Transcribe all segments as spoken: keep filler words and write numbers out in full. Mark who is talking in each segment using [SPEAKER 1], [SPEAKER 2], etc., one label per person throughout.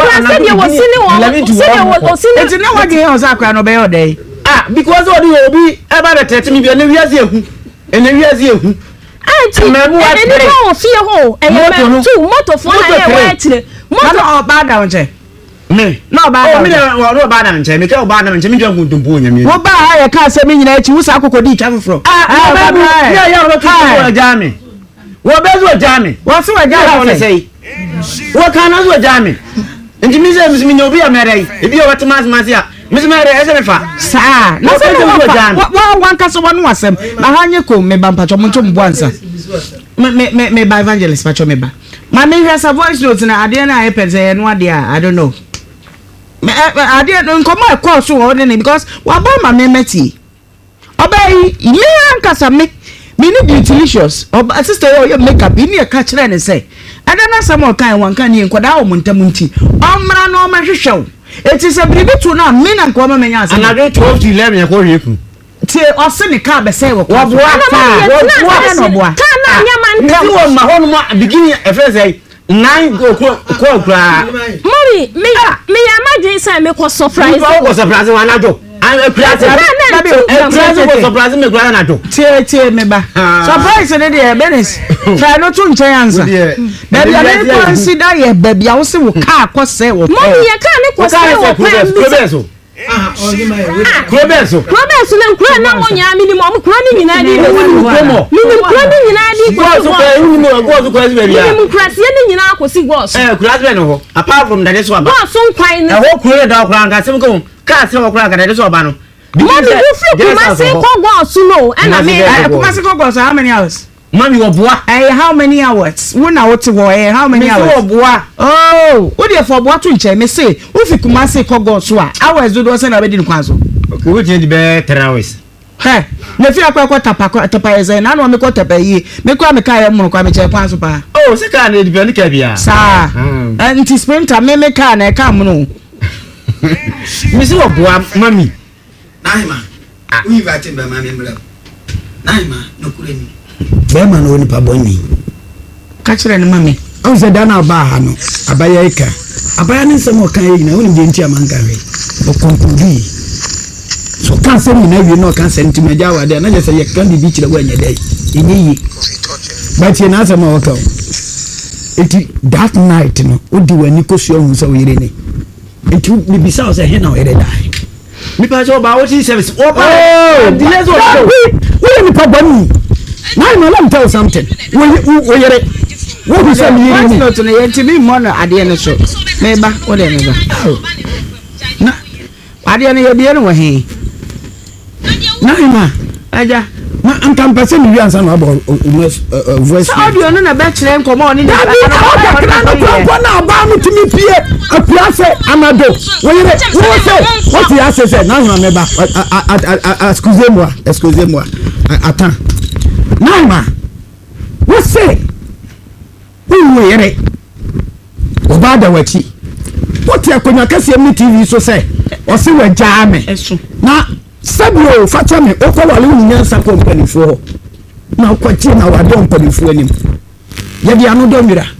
[SPEAKER 1] said you was sitting on.
[SPEAKER 2] It's not what you was akra no be your day.
[SPEAKER 3] Ah, because what you be about the thirty me and we are here. And we are here.
[SPEAKER 1] Auntie, and then you fear ho. And you two motor for I
[SPEAKER 2] motor or bad down che.
[SPEAKER 3] Me.
[SPEAKER 2] No bad.
[SPEAKER 3] Oh, me no bad down che. Me ka bad down che me jam to bo nyame.
[SPEAKER 2] Wo ba ha ka se me nyina chi wo sa akokodi twa foforo.
[SPEAKER 3] Ah, yeah, yeah, we ka jam. Wo be zo jam.
[SPEAKER 2] Wo so wa jam
[SPEAKER 3] say. Wo kana zo jam. Nti mi se mi nyobi amere. Ebi o wetmas masia. Miss Mary, I said,
[SPEAKER 2] Sir, no, one one castle one was him. I hang you me bampacho munchum once. Me me me by evangelist pacho me ba. My name has a voice note na adena epeze and what dia, I don't know. Me adena don't come my call so ordinary because what about my memeti? Obey, me ankasa me me need delicious. Or sister your makeup in your catch and say. I don't know some more kind one can you kwada o muntamunti. Omra no ma hwehwew. It is a baby to now, men and come and answer. And I don't twelve to eleven. I call you. Say, or send a car, but say, what was what? My home beginning a first day. Nine go call cry.
[SPEAKER 1] Mommy, me, me, I imagine some make was surprise.
[SPEAKER 3] I was surprising one. I do. I'm a present. I'm surprising me, Granado. Tear, tear me back. Surprise, and dear Bennis. Try not to answer. Baby, I don't consider ye, baby. I also will car, cause say, what? Mommy, I can't cause
[SPEAKER 1] Probeso. Probeso na nkura na wonya minimum nkura ni nyina di minimum nkura ni nyina di
[SPEAKER 3] go so kwa uni mo go so kwa zibia
[SPEAKER 1] minimum nkura se ni nyina akosi go so
[SPEAKER 3] eh nkura zibia no ho apart from that so aba
[SPEAKER 1] go so nkwan
[SPEAKER 3] na ho kure da okura nka sem ko ka se okura nka da so aba no
[SPEAKER 1] Mommy you free kuma se ko go so no and me
[SPEAKER 2] kuma se ko go so how many hours
[SPEAKER 3] Mommy wo boa
[SPEAKER 2] eh how many hours wo na wo te wo eh how many hours
[SPEAKER 3] me wo boa
[SPEAKER 2] oh wo dey for boa to nche me say wo fi kuma se ko go so a hours do do se na be di nkwan so
[SPEAKER 3] okay we change be three hours
[SPEAKER 2] he na fi akwa kwa tapa tapa eze na na me ko tapa yi me kwa me ka ye mu kwa me che kwan so pa
[SPEAKER 3] oh se ka na di be ni ka bia
[SPEAKER 2] sa anti sprinter me me ka na e ka mu no
[SPEAKER 3] me se wo boa mami
[SPEAKER 4] naima we invite be mami mbra naima no kure ni
[SPEAKER 5] Bema no ni paboni.
[SPEAKER 2] Ka kire ni mami.
[SPEAKER 5] O se da na ba ha no. Abaya ika. Abaya ni nsem o kan yi na woni de ntia manka we. O conclude. So kan se mi na wi no kan se ntima ja wa de na je se ye kan bi kire wa nya dai. Enyi yi. But ye na se ma o ka. Eti that night no o di wani ko so hu so yire ni. Eti ni bisa o se he na o yire dai.
[SPEAKER 3] Mi pa so ba o ti service. O ba.
[SPEAKER 5] Oh,
[SPEAKER 3] di le so.
[SPEAKER 5] We ni paboni. Now let me tell you something. We we yere. What we say me
[SPEAKER 2] ni not na yenti mi mo na ade ne so. Me ba, o de me ba. Na ade ne ye de no he.
[SPEAKER 5] Na ima.
[SPEAKER 2] Aja.
[SPEAKER 5] Ma am person mi ansa na about voice.
[SPEAKER 2] Audio no na be kire nkomo ni na.
[SPEAKER 5] Ko na ba mu timi pie. Apia se amado. We yere. We say what you say say na ima me ba. Excusez-moi, excusez-moi. Attends. Naima, what say? Who were Obada Wachi? What ya konya kasi M T V so say? Or say we jame. Na sabio facha me okolo ale nyansa company for. Na kwachi na wa don company for anim. Ye dia no do mira.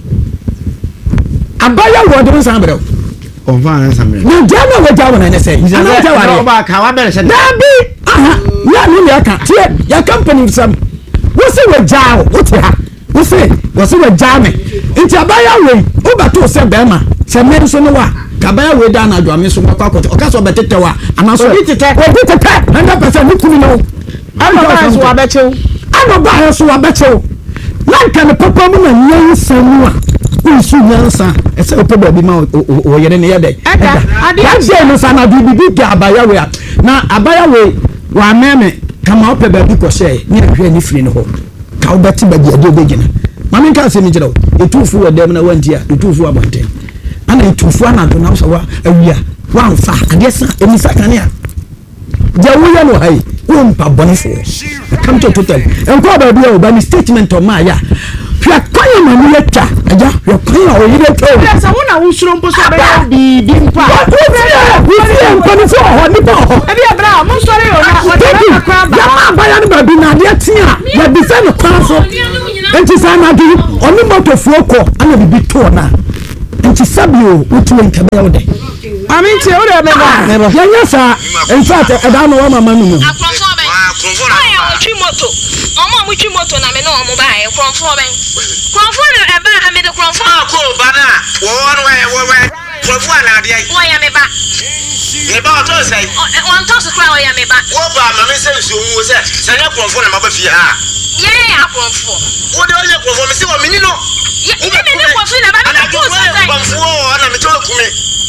[SPEAKER 5] Abaya wo do nsambre.
[SPEAKER 3] O va nsambre.
[SPEAKER 5] Na dia na we jawo na ne say. Na jawo
[SPEAKER 3] na ba ka wa bere se.
[SPEAKER 5] Na bi aha, ya ni ya ka. Tie ya company sam. What's it with Jao? What's it? What's it? What's it with Jame? It's a buyer way. Over to say Bema. Say men so no wa. Kabaya we down at Dwami so kwa kwa. Okaso betete wa. And also it te. We did te. one hundred percent we kumi no. I'm not so abecho. I'm not buy so abecho. Like can the papa mu na nyansa mu a. Unsu nyansa. E say opo bi ma o yere ne yede.
[SPEAKER 2] Ada.
[SPEAKER 5] Ada say no sana bi bi ga abaya we. Na abaya we wa meme kama ope ba bi ko share ni ahwe ni firi ne ho ka obeti ba dia de begina mama nka se mi jira o etufu wo dem na wanti a etufu abonten ana etufu ana do na so wa awia wa mfa ade sa emi sakane a ja wo ya no hai wo mpa bonifo come to total enko ba bi o ba ni statement o ma ya hwa kwanya ma ni leta aja hwa kwanya o yire to
[SPEAKER 2] ya sa wona wo suro mpo so ba di di mpa
[SPEAKER 5] wo ti en bonifo ho ni ba ho
[SPEAKER 2] e bi abra mo sori o na o na kwa ba
[SPEAKER 5] ya ma ba ya ni ba bi na de tia ya bi se no kwa so enti sa na di oni moto fuoko ana bi to na nti sabio wotu nkabe wo de
[SPEAKER 2] mami nti wo de me ba me ba
[SPEAKER 5] yanya sa in fact e da no wa mama no
[SPEAKER 1] akrofo ben akrofo na ya otwi moto omo mo twi moto na me no omo ba e krofo ben krofo na e ba ame de krofo
[SPEAKER 4] ko ba na wo wo wo wo krofo ala de
[SPEAKER 1] wo ya me ba
[SPEAKER 4] me ba o to say
[SPEAKER 1] on to so kra wo ya me ba
[SPEAKER 4] wo ba mama se nsu wo se se nya krofo na ma ba fie ha
[SPEAKER 1] ye ya krofo
[SPEAKER 4] wo de o ye krofo me se wo mini no
[SPEAKER 1] ye me ne krofo na ba me ko so say
[SPEAKER 4] krofo na me to kume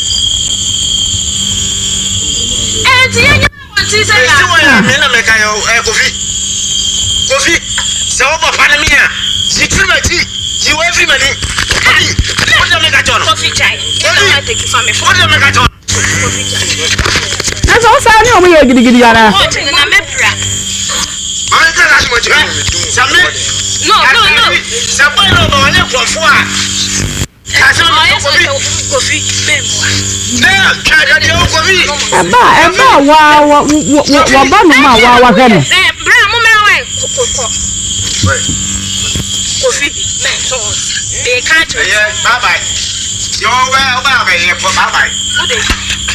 [SPEAKER 1] eh ti ye ti say ya
[SPEAKER 4] se wo ya me na me ka yo eh kofi kofi se wo ba pa na mi a ji trima ti ji wo fi mani kofi wo de me ka jono
[SPEAKER 1] kofi chai na take it from me
[SPEAKER 4] wo de me ka jono
[SPEAKER 1] kofi chai
[SPEAKER 2] na so sa ni omo ye gidigidi ara
[SPEAKER 1] o ti na me bra
[SPEAKER 4] mama ka la mo jira sami
[SPEAKER 1] no no no
[SPEAKER 4] se bo no ba wale krofo a ka so no kofi
[SPEAKER 1] kofi bemwa
[SPEAKER 4] na ka ka de o kofi
[SPEAKER 2] eba eba wa wa wa ba no ma wa wa hwe no
[SPEAKER 1] eh bra mo me wa kokoko kofi me so be ka to
[SPEAKER 4] yeah bye bye yo we o ba ba ye bye bye
[SPEAKER 1] o de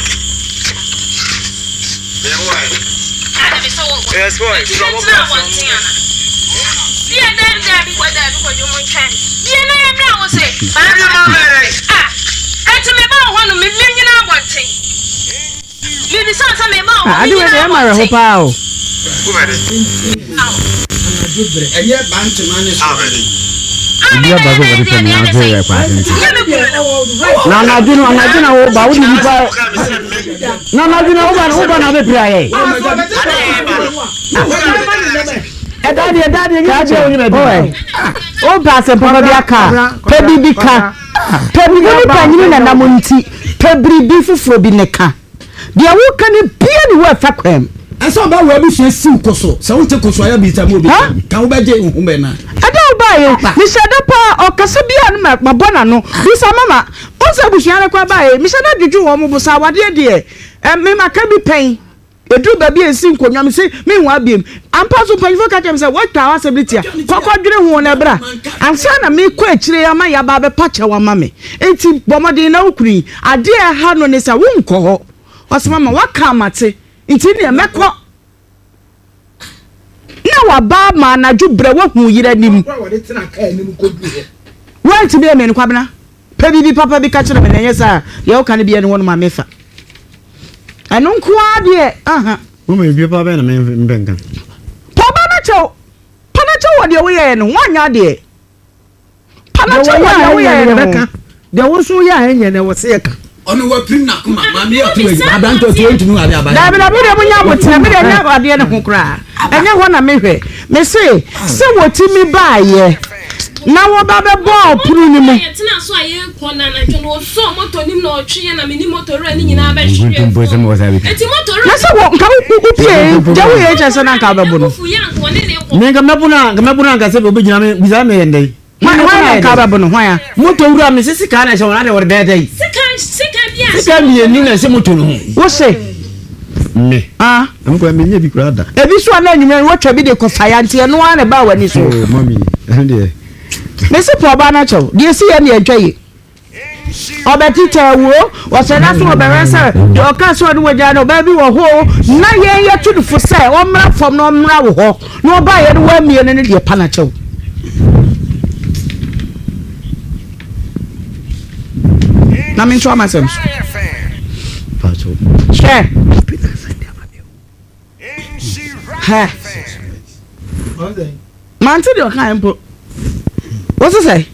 [SPEAKER 4] be wa
[SPEAKER 1] ana be so wo
[SPEAKER 4] yes boy
[SPEAKER 1] from what yeah then there be what there because you mon try yeah na ya bra wo say
[SPEAKER 4] ba na ma mere
[SPEAKER 1] ah enti me ba ho no me nyina abonten me bi sa sa me ba ho
[SPEAKER 2] ade we de ma re ho pa o
[SPEAKER 4] ku ba de
[SPEAKER 5] enye bantu mane so
[SPEAKER 3] Dia bago bari pe mi aso ya kwa nti. Na na dinu na dinu wo ba wo di pa. Na na dinu wo ba wo ba na be pira ye.
[SPEAKER 2] e daddy e daddy ka je onyi be boy o pa se papa bi aka pe bi bi ka pe bi ni panyini na nam nti pe bribi fufuro bi ne ka dia wo ka ne bia ni wo fa kwam
[SPEAKER 5] asa ba wo bi hye si koso se wo te koso ya bi ta mo bi ka wo ba je hu be na
[SPEAKER 2] ada wo ba ye mi shada pa o kasa bia no ma bona no bi sa mama o se buhia ne kwa ba ye mi shada dwudwu wo mo bo sa wade de e me maka bi pen edu baby esi nkonwa me se me hu abiem ampa so panfo ka kem se what our ability kokko dwere hu na bra ansa na me kɔ akire ya ma ya ba be pacha wa ma me enti bomode na ukuri ade e ha no ne sa wo nkɔ hɔ osema ma waka mate enti ne mekɔ na wa ba ma na dwubre wo hu yira nim wa ti be me nkwa bena pa bibi papa bi ka kire me na yesa ye wo ka ne bia ne wonu ma mefa anu nkoa de aha
[SPEAKER 3] wo me bi pa be na me mbenka
[SPEAKER 2] papa na cho pana cho wo de wo ye no wanya de pana cho wo de wo ye no beka
[SPEAKER 5] de wo so ya enye ne wo se ka
[SPEAKER 4] onu wa prim na kuma ma me ya
[SPEAKER 5] tu abanto tu ntunu abi aba
[SPEAKER 2] da bi da bi de munya botina bi de nya ade ne ho kra enye ho na mehwe me se se wotimi ba ye na wo ba be ball puru ni mu
[SPEAKER 1] tina so aye kona na twa no so moto nim na otwe na me ni moto re ni nyina ba hwe eti moto re
[SPEAKER 2] na se wo nka ku pie ja wo ye chese na nka ba bu no
[SPEAKER 3] me ga mabuna ga mabuna ga se be gina me biza me yende
[SPEAKER 2] wa wa nka ba bu no hwan ya
[SPEAKER 3] moto wura me se sika na se wona de wor de de
[SPEAKER 1] sika sika bia
[SPEAKER 3] sika mi ni na se moto no
[SPEAKER 2] wo se
[SPEAKER 3] me
[SPEAKER 2] ah
[SPEAKER 3] am ko me nya bi kura da
[SPEAKER 2] ebi so na enyum wo twa bi de ko fire ntie no wa na ba wani so
[SPEAKER 3] oh mami ande
[SPEAKER 2] me se po ba na cho de si ye na etwaye obeti tawo wo se na so obere se de o ka so de woja na ba bi wo ho na ye ye tu fu se o mra fom no mra wo ho na o ba ye de wa mie ne de pa na cho na min cho amasem
[SPEAKER 3] pa cho
[SPEAKER 2] she ha man ti de o kan po what's it say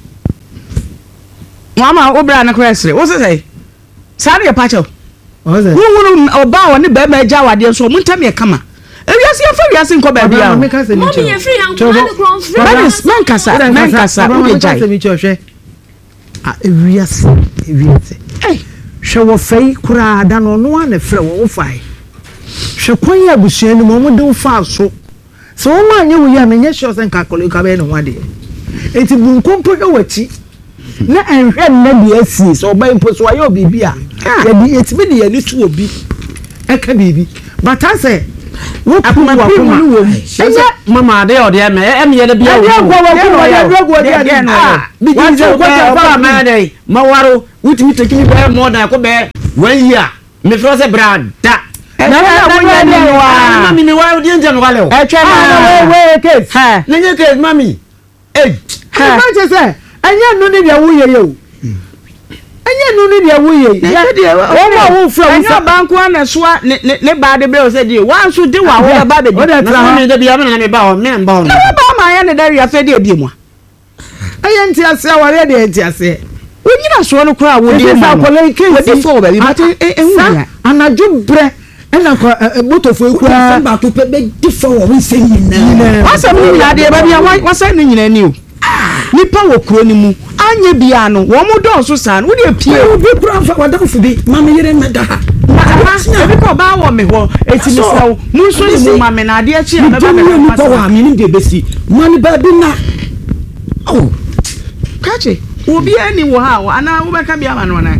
[SPEAKER 2] mama obra na kwesre what's it say sare pacho
[SPEAKER 5] what's it
[SPEAKER 2] wo wo oba wo ne ba ma ja wade so mo ntam ye kama ewiase ye fa wiase nko ba bia
[SPEAKER 1] mommy ye free hand ko na kron free
[SPEAKER 2] manis man kasa man kasa wo de jai
[SPEAKER 5] mi cho hwe a ewiase ewiase
[SPEAKER 2] eh
[SPEAKER 5] hwe wo fai kura da no no na frɛ wo fai hwe kwan ya busua ni mo mo de fa so so wo ma nye wo ya me nye sure sen ka kolo ka be ne ho ade enti bu nkompo hwe wachi na enhwe na bi asi so ba impo so ayo bibi a ya bi etimi de ya ni tu obi eka bibi but I say
[SPEAKER 3] wo kuma wa kuma wo enye mama de o de me em ye de bia wo wo wo ya drogo de de no bi ji se ko ta fa ma de ma waro wutimi tekini ko more than ko be one year me fro se brada na na wo ya ni wa mami mi wa odi nje no wale o e twa na we we case ha na nye case mami eh ha ma je se anya no ni bia wo ye ye o anya no ni bia wo ye ya de wo ma wo fro anya banku ana soa ne ne ba de bre o se de wan so de wa wo ba be de na me de bia me na me ba o me ba o na ba ma ya ne da ria fe de bia mu aya nti ase a ware de nti ase onyina so no kra wo de ma wo de fo ba bi but e hu ya anajo bre ena ko motofo eku a ba to pe be di fo wo se nyina asam ni nyina de ba bia wa sa ni nyina ni o nipa wo kuro ni mu anye bia no wo mu do so san wo de pie wo bi kura fa wa da fu bi ma me yere me da ha na bi ko ba wo me ho eti mi sawo mu so ni mu ma me na de achi a me ba me ma sa wa me ni de besi mani ba bi na oh kache obi ani wo ha ana wo be ka bia ma no na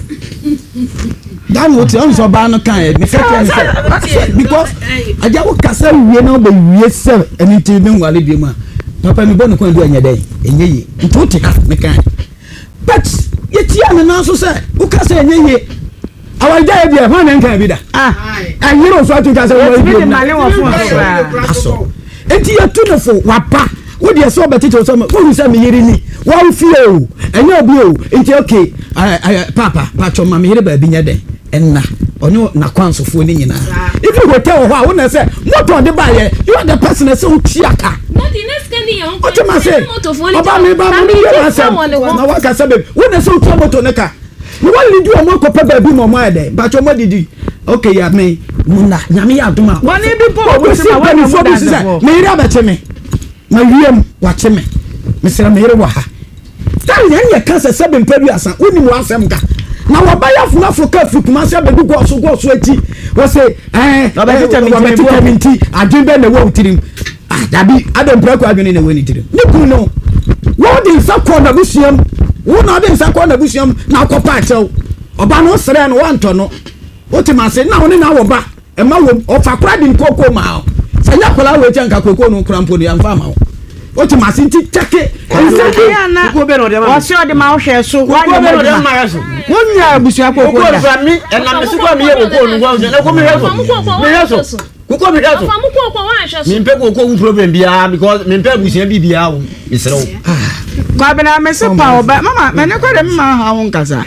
[SPEAKER 3] dan wo ti on so ba no kan me ka kan say because aja wo kasa wie na ba wie se eni ti bi nwale bi ma papa mi bonu kon do anya dai enye yi nto ti ka me kan but ye ti ana na so say wo kasa enye yi awa ja e bi e fa na nkan bi da ah ayiro so atu kasa wo bi na le wo fun aso enti ya tu no fo wa pa wo de so ba tete so ma wo say me yiri ni wa fie o enye obi o enti okay papa pa cho ma me yiri ba bi nya den enna onyo na kwansofo ni nyina if you hotel ho a wo na say motor de ba ye you are the person say utiaka
[SPEAKER 1] not the next can you
[SPEAKER 3] o te ma say oba me ba me ye ma say na wa ka say wo na say utia motor ne ka ni wa li du o mo ko pa ba bi mo mo ade ba cho mo didi okay ya me muna nyame ya adoma wa ne bi po o se ma wa ni fo bi say me yiri abache me ma wiem wa che me me sira me yiri wa ha tan yan ye ka say seven pa bi asan oni mo asem ka na wabaya funa Africa fikuma se bedu go so go so ati wo se eh obetita minti adwembe na wo tirim ah dabi adom prako adwene na wo ni tirim ni ku no wo de sakọ na busiam wo na de sakọ na busiam na akopa achew oba no sere no wanto no wo ti ma se na wo ni na wo ba e ma wo ofa kra din koko ma o se nya kola wo ti anka koko no krampo ni amfa ma o o ti ma se nti cheke
[SPEAKER 2] nse ya na o se o de ma o hwe so wa
[SPEAKER 3] nya mo de ma so wonya abusua koko da koko fra mi enam se kwa mi ye koko nu gwa na ko mi heso mi heso koko mi heso
[SPEAKER 1] fa mu koko wa hwe so
[SPEAKER 3] mi mpe koko wu problem bia because mi mpe abusua bi bia wo mi sere wo
[SPEAKER 2] kwa bena me se pa oba mama me ne kwa de ma ha won kasa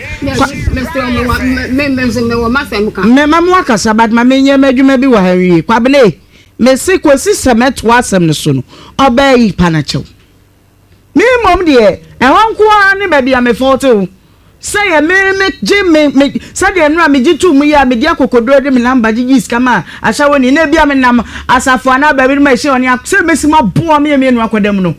[SPEAKER 6] me me me me wo ma fem ka
[SPEAKER 2] me ma mo kasa but ma me nya madwuma bi wa ha wi kwa bena me se ko si semet wa asem ne so no oba yi panachew me mom de e won ko ani ba bia me foto say ya me me jim me say de nra me jitu mu ya me dia kokodoro de me namba gigi skama asha woni na bia me nam asafo ana ba bi ma hye oni say me sima bo me me nu akodam no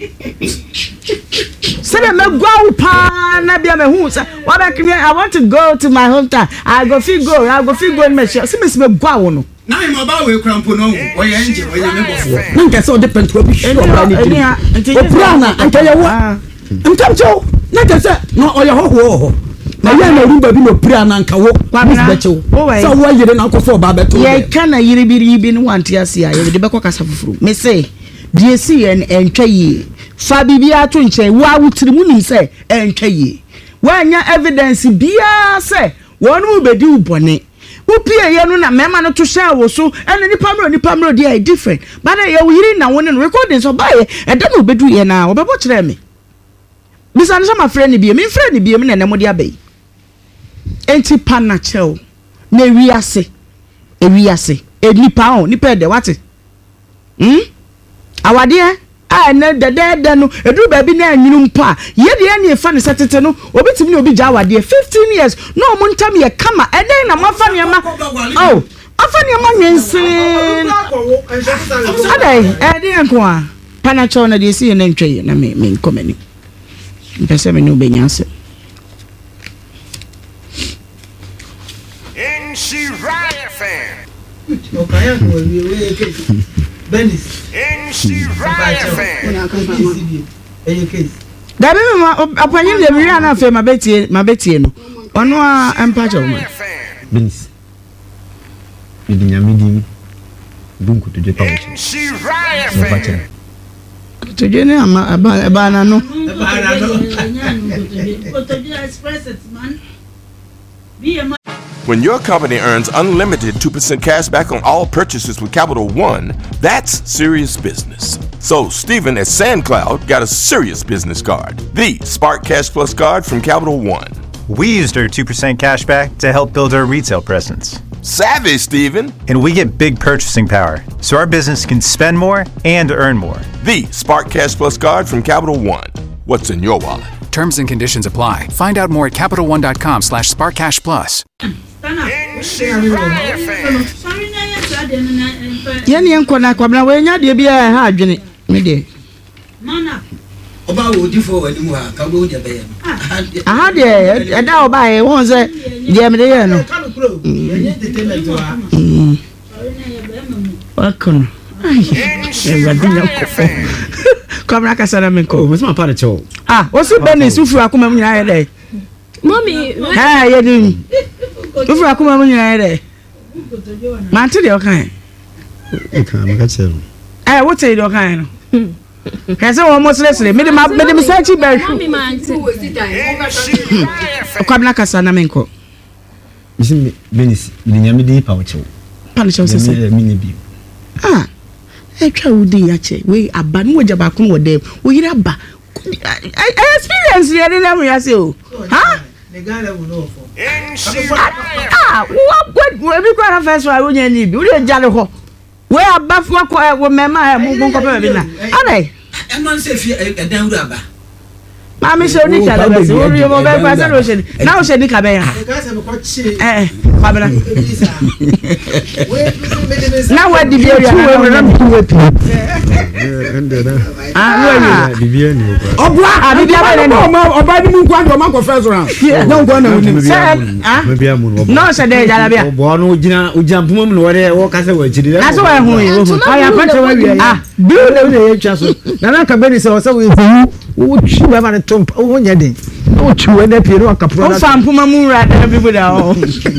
[SPEAKER 2] say de me gwa pa na bia me hu say wa ba kire I want to go to my hometown I go fit go I go fit go me hye say me sima gwa wo no
[SPEAKER 5] na im ba we krampo no o ye nje o ye me bofo na nke say o depend to bi sure ba ni tiri o prana anka ye wo ntamcho na ke say no o ye ho ho na ye na rumba bi no prana anka wo mis bechew so wo yire na akofo ba beto
[SPEAKER 2] ye kana yire biri bi no wante ase a ye de be kokasa fufuru me say die si en entwa yi fa bibia to nche wo awutiri mu nim say entwa yi wanya evidence bia say wonu bedi ubone upie ye no na mema no to share wo so ene nipa mro nipa mro dey different but ye wo yiri na woni recording so ba ye e da no bedu ye na obebo kire me bisa no sama friend bi me friend bi me na ne mo dey abai enti panachel na wiase e wiase e nipa on nipa de wate hm awade a na de de de no edu ba bi na anyinu mpa ye de ye ne fa ne setete no obetimi ne obi ja awade fifteen years no mo ntam ye kama eden na mafa ne ma oh afa ne ma nyensin adai eden ko a panachel na de si na ntwe na me me nkomani mpese me no benyanse
[SPEAKER 4] in she riot fan
[SPEAKER 7] okaya ko we we ke Benis
[SPEAKER 4] in she riot fan
[SPEAKER 7] eh case
[SPEAKER 2] da be me apanyin de wi ana fe mabetie mabetie no ono a empacha wo
[SPEAKER 3] Benis bidinya midi
[SPEAKER 5] bunku to je pa wo
[SPEAKER 2] to je ne ama aba aba na no
[SPEAKER 8] When your company earns unlimited two percent cash back on all purchases with Capital One, that's serious business. So Stephen at SandCloud got a serious business card, the Spark Cash Plus card from Capital One.
[SPEAKER 9] We used our two percent cash back to help build our retail presence.
[SPEAKER 8] Savvy, Stephen.
[SPEAKER 9] And we get big purchasing power, so our business can spend more and earn more.
[SPEAKER 8] The Spark Cash Plus card from Capital One. What's in your wallet?
[SPEAKER 10] Terms and conditions apply. Find out more at CapitalOne.com slash SparkCashPlus.
[SPEAKER 2] Yeni enko na kwabna we nya de bia ha adwene me de
[SPEAKER 7] mana oba wo di fo wani mu ha ka wo de be
[SPEAKER 2] aha de e da oba e won se de me de ye no wakon ai e wadinyo ko kwabna ka sana me ko
[SPEAKER 5] mo ma pa de cho
[SPEAKER 2] ah o su beni su fu akoma mu nya ye de
[SPEAKER 1] mommy
[SPEAKER 2] ha ye din u fu akoma mu nya ye de man te de o kan
[SPEAKER 5] e kan ma ka che
[SPEAKER 2] eh what say de o kan no kase wo mo sele me de me de me search be
[SPEAKER 1] mommy man
[SPEAKER 2] kwabna ka sana me ko
[SPEAKER 5] misi benis ni nyame di pa wo che
[SPEAKER 2] pa no che se
[SPEAKER 5] mi ni bi
[SPEAKER 2] ah e twa udi ya che we aba no wogya ba kun wo dem wo yira ba experience ye de na mu ya se o ha
[SPEAKER 7] ne gala wo no fo
[SPEAKER 2] ah wo we bi kwa first wa wo nya ni bi wo de jale ho we aba fo ko wo mema e mo ko pe bi na ade
[SPEAKER 7] e man se fi e dan wura ba
[SPEAKER 2] ma mi se oni kala be wo ri mo be kwa se ro se na o se ni ka be ya
[SPEAKER 7] e ka se mo ko chi
[SPEAKER 2] eh kwa bela na wa di bi area
[SPEAKER 5] na we ram tu we pi
[SPEAKER 2] ah no
[SPEAKER 5] di bi ni ko
[SPEAKER 2] obwa abi bi aba ni
[SPEAKER 5] oba ni mu kwa do ma ko first round na ngo na woni
[SPEAKER 2] ah
[SPEAKER 5] me bia mu no
[SPEAKER 2] no se de jala bia
[SPEAKER 5] obo no ugina ugina puma mu no wore wo ka se wa chiri
[SPEAKER 2] na so wa hu yi wo
[SPEAKER 5] aya kwante wa wi ah bi o le ye twa so na na ka be ni se o se wo wo twi ba na tom wo nya den wo twi we na pie no ka pro
[SPEAKER 2] na o fa puma mu ra da people da o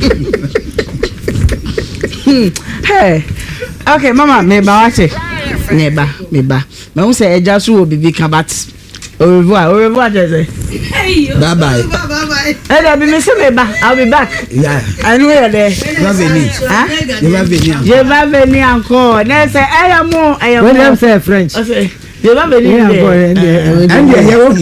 [SPEAKER 2] hey okay mama me ba wache me ba me ba me won say eja so obi bi kan bat au revoir au revoir jese
[SPEAKER 5] bye bye
[SPEAKER 7] bye bye
[SPEAKER 2] eh da bi me say me ba I'll be back
[SPEAKER 5] yeah
[SPEAKER 2] I know you there
[SPEAKER 5] va venir
[SPEAKER 2] hein
[SPEAKER 5] je vais venir
[SPEAKER 2] je vais venir encore na say I am mo I am
[SPEAKER 5] when them say french
[SPEAKER 2] okay je vais venir
[SPEAKER 5] encore and yeah wo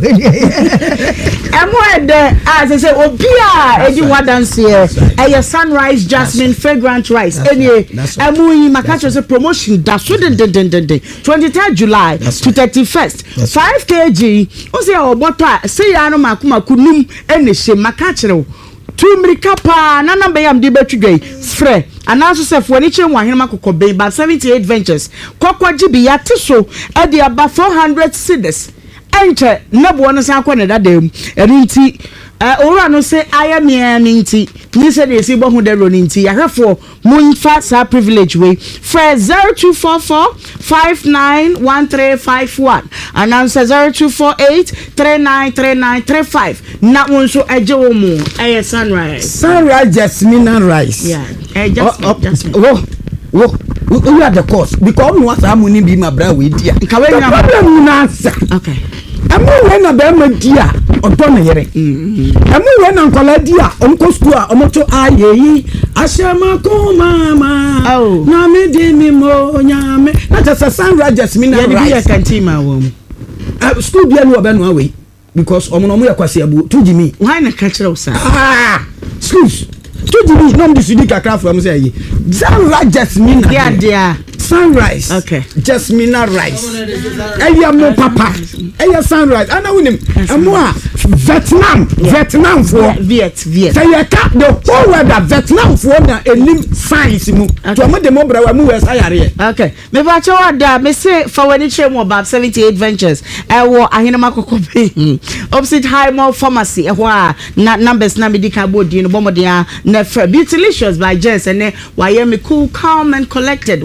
[SPEAKER 2] emo ede ah say say obi a edi wadanse e Sunrise Jasmine fragrant rice eni emu yi makacho say promotion da so den den den den twenty-third July to thirty-first five kilograms o say oboto a say ya no makuma kunum eni she makachiro two mirika pa na number yam de betwidwai frɛ anaso sɛ fo ni kyerɛ wahene makokɔ bɛn ba seventy-eight ventures kokɔ gibi ya teso e de aba four hundred cedis enche nabo no san akɔ ne dadam ɛno nti owura no say aya mia minti ni se de si bo hu de ro ni nti yahwefo munfa sa privilege we for zero two four four five nine one three five one and answer zero two four eight three nine three nine three five na won so eje wo mu eh Sunrise
[SPEAKER 5] Sunrise Jasmine rice
[SPEAKER 2] yeah eh just
[SPEAKER 5] oh oh we are the cause because no asa money be my bra we dia
[SPEAKER 2] ka we nya
[SPEAKER 5] problem na answer
[SPEAKER 2] okay
[SPEAKER 5] amu we na be ma dia odo na yere amu we na nkola dia omko school a omoto ayeyi ashama ko mama na me di mi mo nyame na just Sunrise Jasmine rice
[SPEAKER 2] ya di ya kantima wo mu
[SPEAKER 5] school bia no obe no away because omo no mo yakwase abu tujimi
[SPEAKER 2] why na ka kire usa
[SPEAKER 5] ah schools tujimi no mo disudi kakra from say yi Sunrise Jasmine
[SPEAKER 2] dia dia
[SPEAKER 5] Sunrise
[SPEAKER 2] okay
[SPEAKER 5] Jasmine rice eya mo papa eya Sunrise ana winim amo a Vietnam Vietnam for
[SPEAKER 2] Viet Viet
[SPEAKER 5] say you ka the whole weather Vietnam for na enim science mu to mo de mo bra wa mu we sayare
[SPEAKER 2] okay me ba che wada me say for when it came about seventy-eight ventures e wo ahene makoko be opposite High Mall Pharmacy e ho a numbers na me di ka bodi no bomo dia na Beautylicious by Jess and why am cool calm and collected why am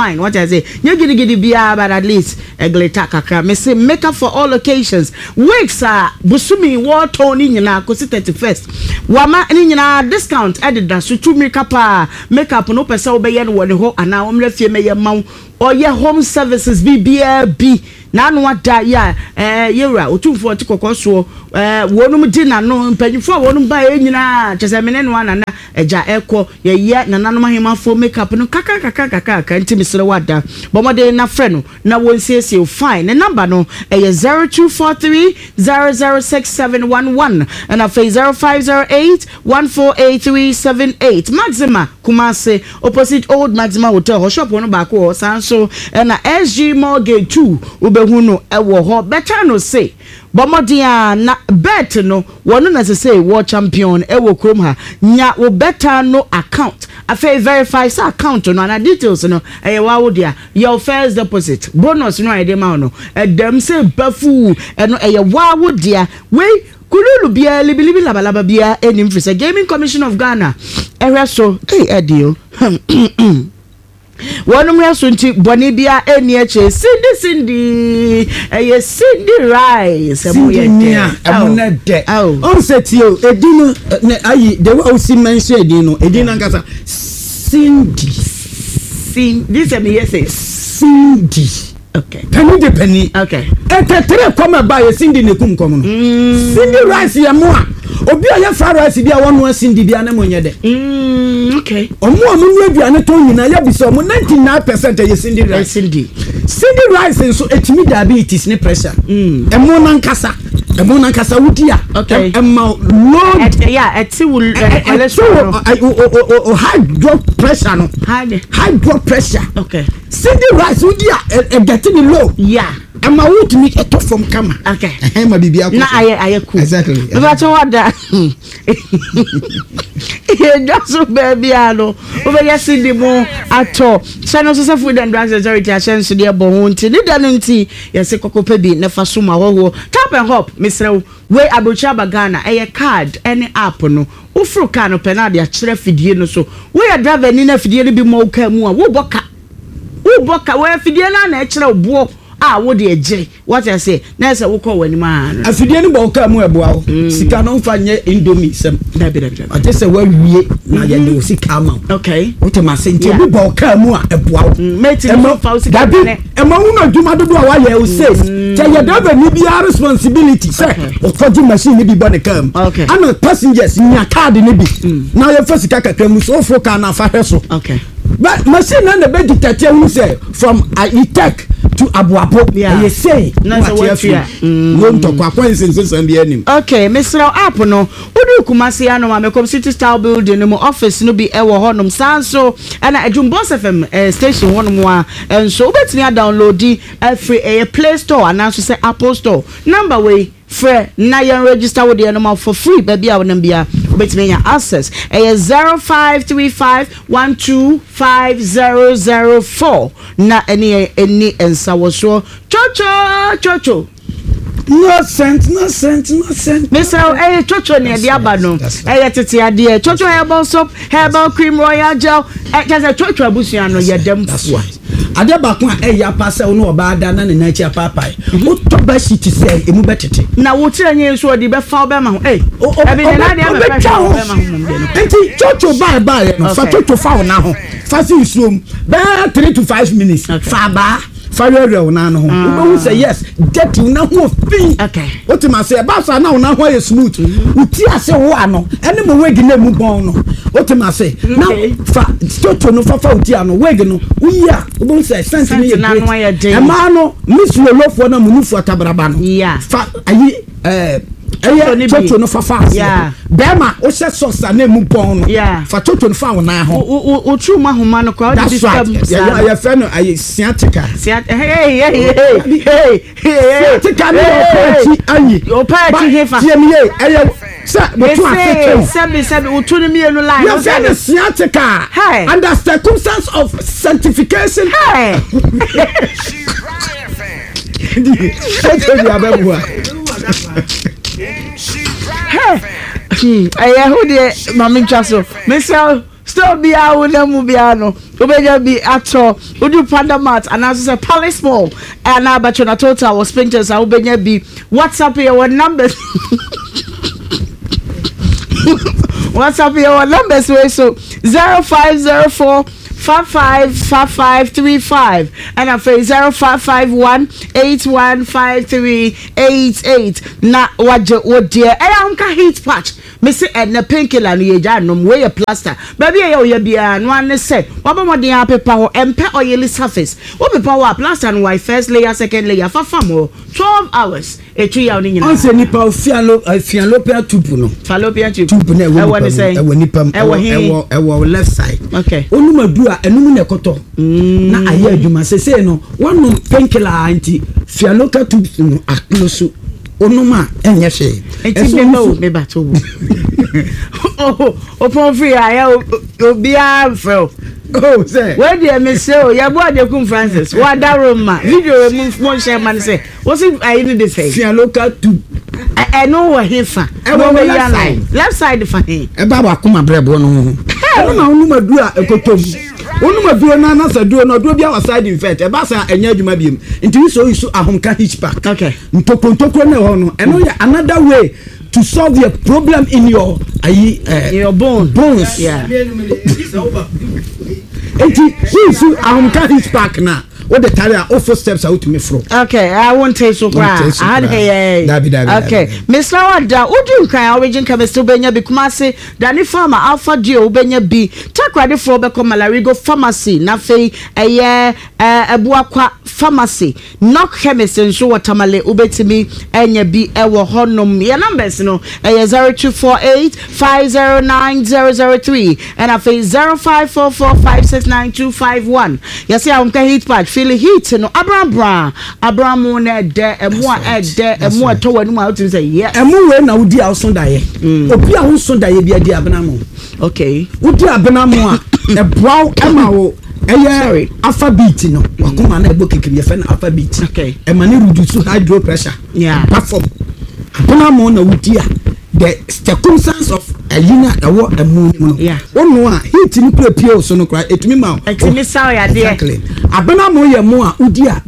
[SPEAKER 2] fine. What I say, you giddy giddy biya, but at least a glitter kakra. Me say makeup for all occasions. Wigs are busumi war tone in na kosi thirty-first. Wama ni na discount added that so two makeup makeup no pesa obeye no woni ho ana omle fie me ye maw oye home services B B B na no wada ya eh yewra otumfo tikokko so eh wonum di na no mpanyifo wonum ba e nyina chese mene no na na eja eko ye ye na nanom ahemafo makeup no kaka kaka kaka ka ntimi sere wada bomode na frɛ no na wonsiesie fine ne number no eh zero two four three zero zero six seven one one and afa zero five zero eight one four eight three seven eight Maxima Kumase opposite Old Maxima Hotel ho shop no ba ko sanso na S G Mortgage two ubehuno ewo ho better no say bomodia na bet no wono na say war champion ewo krom ha nya wo better no account afa verify sa account no na details no eh wa wo dia your first deposit bonus no ide ma no edem say bafu eno eh wa wo dia we kululu bia libilibi labalaba bia enim frisa Gaming Commission of Ghana ehwe so eh edio One more sunti bonibia eni eche Cindy Cindy eh Cindy Rice
[SPEAKER 5] Cindy nia amuna de on set yo edino ayi the way we mention edino edino nkasa Cindy
[SPEAKER 2] Cindy this me yes
[SPEAKER 5] Cindy okay penny de penny
[SPEAKER 2] okay
[SPEAKER 5] etetere koma ba ye Cindy ne kum kom no Cindy Rice ya mo a obi a ye fa rice bia wonu Cindy bia na monye de
[SPEAKER 2] mm okay
[SPEAKER 5] omo omo nu aduane to nyina ya bi so omo ninety-nine percent ye Cindy Rice
[SPEAKER 2] Cindy
[SPEAKER 5] Cindy Rice so etimi diabetes ne pressure mm emo na nkasa emo na nkasa wudia
[SPEAKER 2] okay
[SPEAKER 5] emo low
[SPEAKER 2] yeah eti will cholesterol
[SPEAKER 5] high blood pressure no
[SPEAKER 2] high
[SPEAKER 5] high blood pressure
[SPEAKER 2] okay
[SPEAKER 5] Cindy Rice wudia e getting low
[SPEAKER 2] yeah
[SPEAKER 5] ema wut me eto from kama
[SPEAKER 2] okay
[SPEAKER 5] eh ma bibia ko
[SPEAKER 2] na aye aye cool
[SPEAKER 5] exactly
[SPEAKER 2] but what that e just baby ano o be yes di mo ato channel so food and drugs authority chance dey bo hunti ni da nti yes kokopa bi na fa so ma wo tap and hop misrew we abucha bagana eye card any app no wo fru car no pe na de a kire fidie no so we ya driver ni na fidie no bi mo ka mu a wo boka wo boka we fidie na na e kire obo ah wo de ejire what I say na say wo call wani ma
[SPEAKER 5] afidie ni bo ka mu eboa wo sika no mfa nye indomie sem
[SPEAKER 2] da bi da bi
[SPEAKER 5] ate say wa wie na ye de sika ma
[SPEAKER 2] okay
[SPEAKER 5] what ma say nti bi bo ka mu a eboa wo
[SPEAKER 2] mate no fa sika ne
[SPEAKER 5] e ma wu na dwuma dodo a wa ye o say che ye driver ni bi responsibility say o foji machine ni bi bo ne kam ana passengers nya card ni bi na ye fa sika kakra mu so fo ka na fa hweso
[SPEAKER 2] okay
[SPEAKER 5] but machine na be detect who say from Itek to Abuapo yeah. You say
[SPEAKER 2] na so what you
[SPEAKER 5] no to kwa kwense so sam bi anim
[SPEAKER 2] okay Mister App no udu kumasi ano ma me City Style building no office no bi e wo honom sanso ana Ajumbos F M uh, station honom a enso obetini download di free a Play Store and also say Apple Store number way free na you register with the number for free baby a wonam bia obetini nya access e zero five three five one two five zero zero four na any any ensa wo so chocho chocho
[SPEAKER 5] no sense no sense no sense
[SPEAKER 2] Mister eh chocho ne dia ba no eh tete ade chocho herbal soap herbal cream royal gel eh just chocho abusuan no yedam fua
[SPEAKER 5] ade ba ko eh ya pase wo no oba da na na chi papai wo to ba shi ti say emu betete
[SPEAKER 2] na wo tire nye so odi be fa be ma ho eh ebi ne na dia be fa be ma ho
[SPEAKER 5] enti chocho ba ba no fa chocho fa wo na ho fa si suom ba three to five minutes fa ba fire real na no ho we say yes get you na ho fin
[SPEAKER 2] okay
[SPEAKER 5] what ma say ba sa na na ho ye smooth uti ase wo ano ene mo wegi na mu bon no what ma say na fa toto no fa fa uti ano wegi no uya we say sense ni ye e ma no miss lolofo na munufu atabraba no
[SPEAKER 2] yeah
[SPEAKER 5] fa ayi eh eh toto no fa fa
[SPEAKER 2] yeah
[SPEAKER 5] bema o se sosa na mu bon no
[SPEAKER 2] yeah
[SPEAKER 5] fa toto no fa wo na ho
[SPEAKER 2] o tru ma ho ma no kwa
[SPEAKER 5] di scam yeah yeah fa no ayi sciatica
[SPEAKER 2] hey hey hey hey hey
[SPEAKER 5] sciatica no party ayi
[SPEAKER 2] o party hefa
[SPEAKER 5] tie mi ye eh sa mo tu afete
[SPEAKER 2] sabi sabi o tu ni mi enu line
[SPEAKER 5] yeah fa no sciatica under circumstance of sanctification
[SPEAKER 2] hey
[SPEAKER 5] Toto bi abebu
[SPEAKER 2] hey eh who dey mami chaso Mister Still be out with them Mubiano. Ubenya be ato. Udu Pandamat and as a Palace Mall. And now but na total was Pinterest. I ubenya be WhatsApp your numbers. WhatsApp your numbers way so zero five zero four five five five five three five and I say zero five five one eight one five three eight eight. Na waje wo dear. Eh amka heat patch. Me say and the painkiller no ye no way plaster. Baby ye ye bia no an say. Waba mo den paper ho empe oily surface. Wo paper wa plaster no why first layer second layer fa fa mo twelve hours. E tu ya oni nyina. On se nipa fialo fialopia tube no. Fallopian tube. Tube na e woni say. E woni pam. E wo e wo e wo left side. Okay. Onuma du a enum na ekoto. Na aye adwuma se say no one painkiller anti fialoka tube no akloso. Onuma enye hwe. Enti me no me bato. Oh, upon free I obi afro. Oh, say. Where dey me say o ya bo adekum Francis. Wa da Roma. Video we mo share man say. What's it I need to say? Fian local two. I know what he fa. E wo me left side. Left side fa he. E ba ba kuma brebo no. E na onuma du a ekotom. Onuma du na na sa du no do bia wa side infect. E ba sa enya adwuma biem. Nti so you so ahomka hitchback. Okay. Ntoko ntoko na ho no. E no ya another way to solve your problem in your uh, your bone bones. Yeah. And if you am carry back now. What the tire offer steps out to me from. Okay, I won't take so cry. I hey. Okay. Miss Lawada, Udun kan origin come still benya bi kumase dani farmer Alpha Geo benya bi. Take ready for be come Malarigo pharmacy na fe eye ebuakwa pharmacy. Knock chemist nso watamale ubetimi enya bi ewo honom. Your numbers no eye zero two four eight five zero nine zero zero three and afa zero five four four five six nine two five one. You see I'm can hit patch feel heat no Abraham Bra Abraham na de emu a de emu a to wanu ma to say yes emu we na udi a so daye obi a wo so daye bia di Abraham. Okay udi Abraham a e brow ema wo eye alphabet no wakoma na ebo kekiri ye fe na alphabet. Okay e ma ne reduce high blood pressure. Yeah perform Abraham na udi a the circumstance of a yina awo emu no. Yeah ono a heat ni prepare so no kra etumi ma etumi saw ya de abena mo ye mo a udi a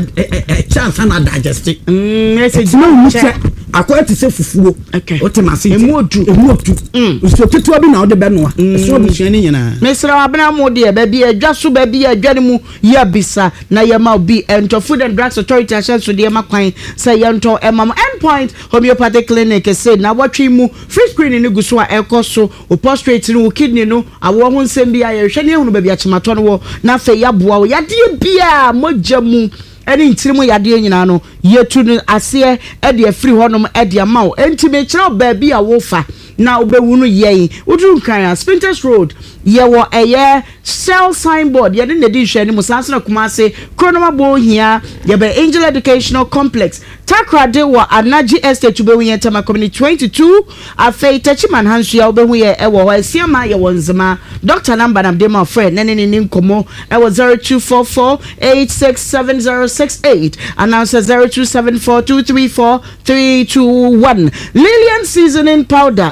[SPEAKER 2] e chance na digest mm message no mu che akwati se fufuo otemase emu odu emu odu so ketua bi na ode be no a so obusuan ni nyina mesra abena mo de ba bi adwa so ba bi adwa ni mu ya bisa na ye ma bi ento food and drugs authority asha so de ma kwan say ye ento e ma endpoint homeopathic clinic say na watwi mu free screening ni guso a ekoso o prostate ni o kidney no awo ho nsem bia ye hwe ne ehunu ba bi achemato no wo na fe ya boa wo yade bia moja mu eni ntirimu yade nyina no yetu no ase e de free honom e de ma wo enti me kire ba bi a wo fa na obewunu yei udun kan Spinters Road ye wo eye cell signboard ye de ne di hwe ni musanso na kuma se kronoma bo hia ye be Angel Educational Complex Takrade wo Anaji Estate be wi yentama community twenty-two afei tachiman hansu ya obehu ye e wo ho asiama ye wonzema doctor number na dem friend nene ni nkomo e wo zero two four four eight six seven zero six eight announcer zero two seven four two three four three two one Lillian seasoning powder.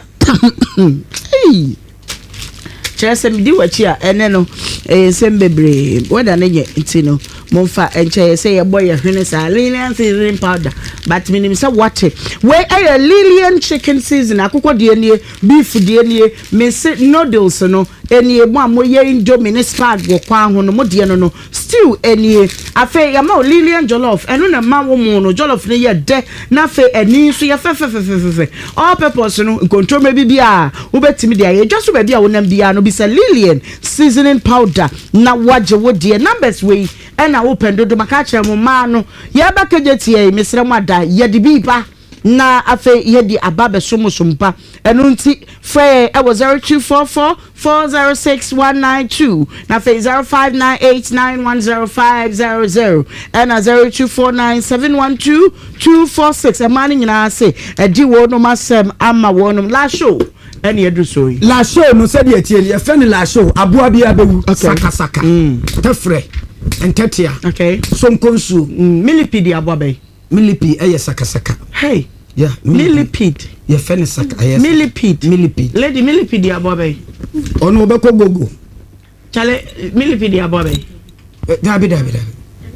[SPEAKER 2] Hey. Chese mi di wachi a ene no eh sembebre weda ne ye ntino monfa enche say ye boy ye hwene sa Lillian seasoning powder but minim say what we a Lillian chicken season akoko de nie beef de nie me say noodles no enie mo amoye indomie ne spag wo kwa ho no mo de no no stew enie afa ya ma Lillian jollof eno na ma wo mo no jollof ne ye de na fa eni so ye fe fe fe fe fe all purpose no control me bibia wo betimi de aye just be bia wo nam bia no bi say Lillian seasoning powder na waje wo de numbers we ena open do do maka kire mo ma no ye ba kejetie mesre mo ada ye de bi pa na afa ye di ababe somosompa enu nti free e was zero two four four four zero six one nine two na fe zero five nine eight nine one zero five zero zero and a zero two four nine seven one two two four six e mani nyina say e di wo no masem ama wo no la show eni edu so yi la show no se di etie ye fe ni la show aboa bi abewu saka saka mm tefre entetia okay sonkonsu millipede aboa be millipi eye saka saka hey
[SPEAKER 5] Yeah,
[SPEAKER 2] millipede.
[SPEAKER 5] Ye fene saka. Yes.
[SPEAKER 2] Millipede.
[SPEAKER 5] Millipede.
[SPEAKER 2] Lady millipede ya bobe.
[SPEAKER 5] Ono obeko gogo.
[SPEAKER 2] Chale millipede ya bobe.
[SPEAKER 5] Dabi dabi dabi.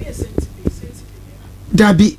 [SPEAKER 5] Dabi.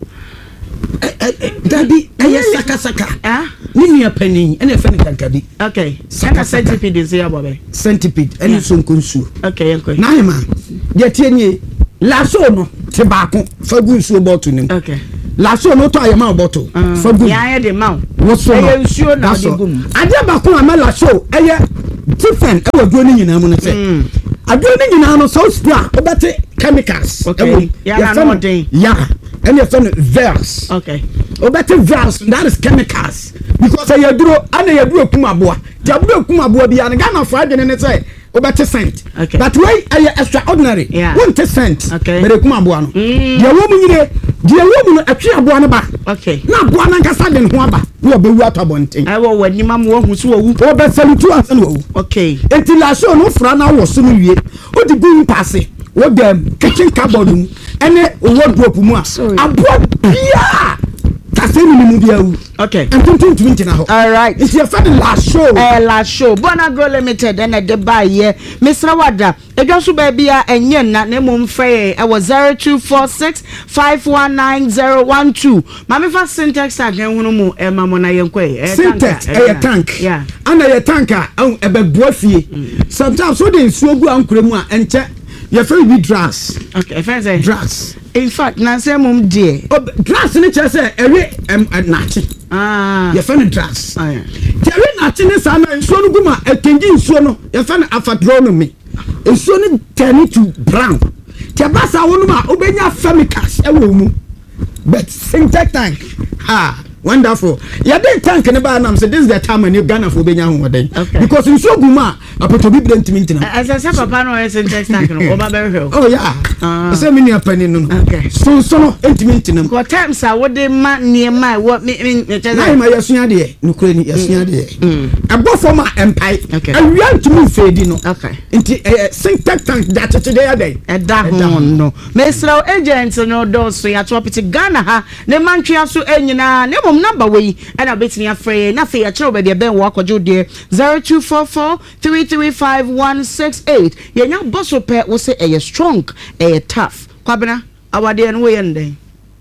[SPEAKER 5] Dabi aye saka saka. Ah? Nini ya pani ene fene kankabi.
[SPEAKER 2] Okay. Saka centipede ze ya bobe.
[SPEAKER 5] Centipede ene sonkonsu.
[SPEAKER 2] Okay, yanko.
[SPEAKER 5] Na hema. Ye tie nie. Laso no te baako fagu nsuo bottle nim.
[SPEAKER 2] Okay.
[SPEAKER 5] Laso no to ayema bottle fagu.
[SPEAKER 2] Ya ya de ma.
[SPEAKER 5] Wo so no.
[SPEAKER 2] Eye nsuo na de gum.
[SPEAKER 5] Ade baako ama laso eye different e waduro ni nyina mu no se. Aduro ni nyina no so spray obete chemicals.
[SPEAKER 2] Okay. Ya na no den.
[SPEAKER 5] Ya. And you find verse.
[SPEAKER 2] Okay.
[SPEAKER 5] Obete verse that is chemicals because you duro ana you duro kumaboa. Ti aburo kumaboa bi an Ghana for adwene ne say obete scent.
[SPEAKER 2] Okay.
[SPEAKER 5] But why are you extraordinary?
[SPEAKER 2] Yeah.
[SPEAKER 5] Won't scent.
[SPEAKER 2] Okay.
[SPEAKER 5] But kumaboa no. Dia wo mu nyire, dia wo mu no atwe aboa no ba.
[SPEAKER 2] Okay.
[SPEAKER 5] Na aboa na nkasa de ho aba. Na obewu atobonten.
[SPEAKER 2] I wo wani mam wo hu so wu.
[SPEAKER 5] Obe salutu ansa no wu.
[SPEAKER 2] Okay.
[SPEAKER 5] Enti la so no fra na wo so no wie. Odi gu mpase. Wo dem kitchen cupboard mu. Ene wardrobe mu a. Aboa bia. Kase ni mu bia wu.
[SPEAKER 2] Okay.
[SPEAKER 5] And twenty twenty na ho.
[SPEAKER 2] All right.
[SPEAKER 5] It's your father last show.
[SPEAKER 2] Eh last show. Bonagro Limited and the buy here. Mister Wada. Ejosu baby a enye na na mum frey e was zero two four six five one nine zero one two. Mami fa syntax again hunu mu e mamo na yenkwe.
[SPEAKER 5] Syntax e tank.
[SPEAKER 2] Yeah.
[SPEAKER 5] Ana ye tank a e be boa fie. Sometimes so dey nsuo gu ankure mu a enche ye fe bi drass.
[SPEAKER 2] Okay, friends say
[SPEAKER 5] drass.
[SPEAKER 2] In fact, na say mum dear.
[SPEAKER 5] Drass ni che say ewe em nachi.
[SPEAKER 2] Ah.
[SPEAKER 5] Ye fe no drass.
[SPEAKER 2] Ah yeah.
[SPEAKER 5] Ewe nachi ni sa na nsuo no gu ma ekengi nsuo no ye fe no afadronomy. Nsuo ni turn to brown. Ti abasa wonu ma obenya chemicals e wo mu. But syntax tank. Ah. Wonderful. Yeah, they tank in the banam. So this is the time when you Ghana for being young day. Because in so guma, I put to be blend to maintain.
[SPEAKER 2] As I said, Papa no is syntax tank.
[SPEAKER 5] Oh yeah. So many are penny no.
[SPEAKER 2] Okay.
[SPEAKER 5] So so no intimate.
[SPEAKER 2] What times are what they man near my what me mean?
[SPEAKER 5] I my yasunya de. No kreni yasunya de. I go for my empire.
[SPEAKER 2] Okay.
[SPEAKER 5] I want to move fade no.
[SPEAKER 2] Okay.
[SPEAKER 5] Into syntax tank that today day.
[SPEAKER 2] A da no. Mesro agents no do so ya to pity Ghana ha. Ne man twa so enyina ne number we and I bet me afraid nothing at all, but the Ben Walker Joe dear zero two four four three three five one six eight. Yeah, now boss will pet will say a strong, a tough. Quabina, our dear and way and day.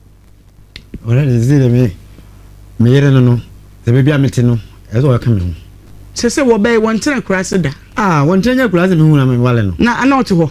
[SPEAKER 3] Well, is it me? Me, I don't know. The baby I'm meeting, as well coming.
[SPEAKER 2] So say, what bay one ten across the
[SPEAKER 3] ah, one ten across the moon. I'm well.
[SPEAKER 2] Now I know to her.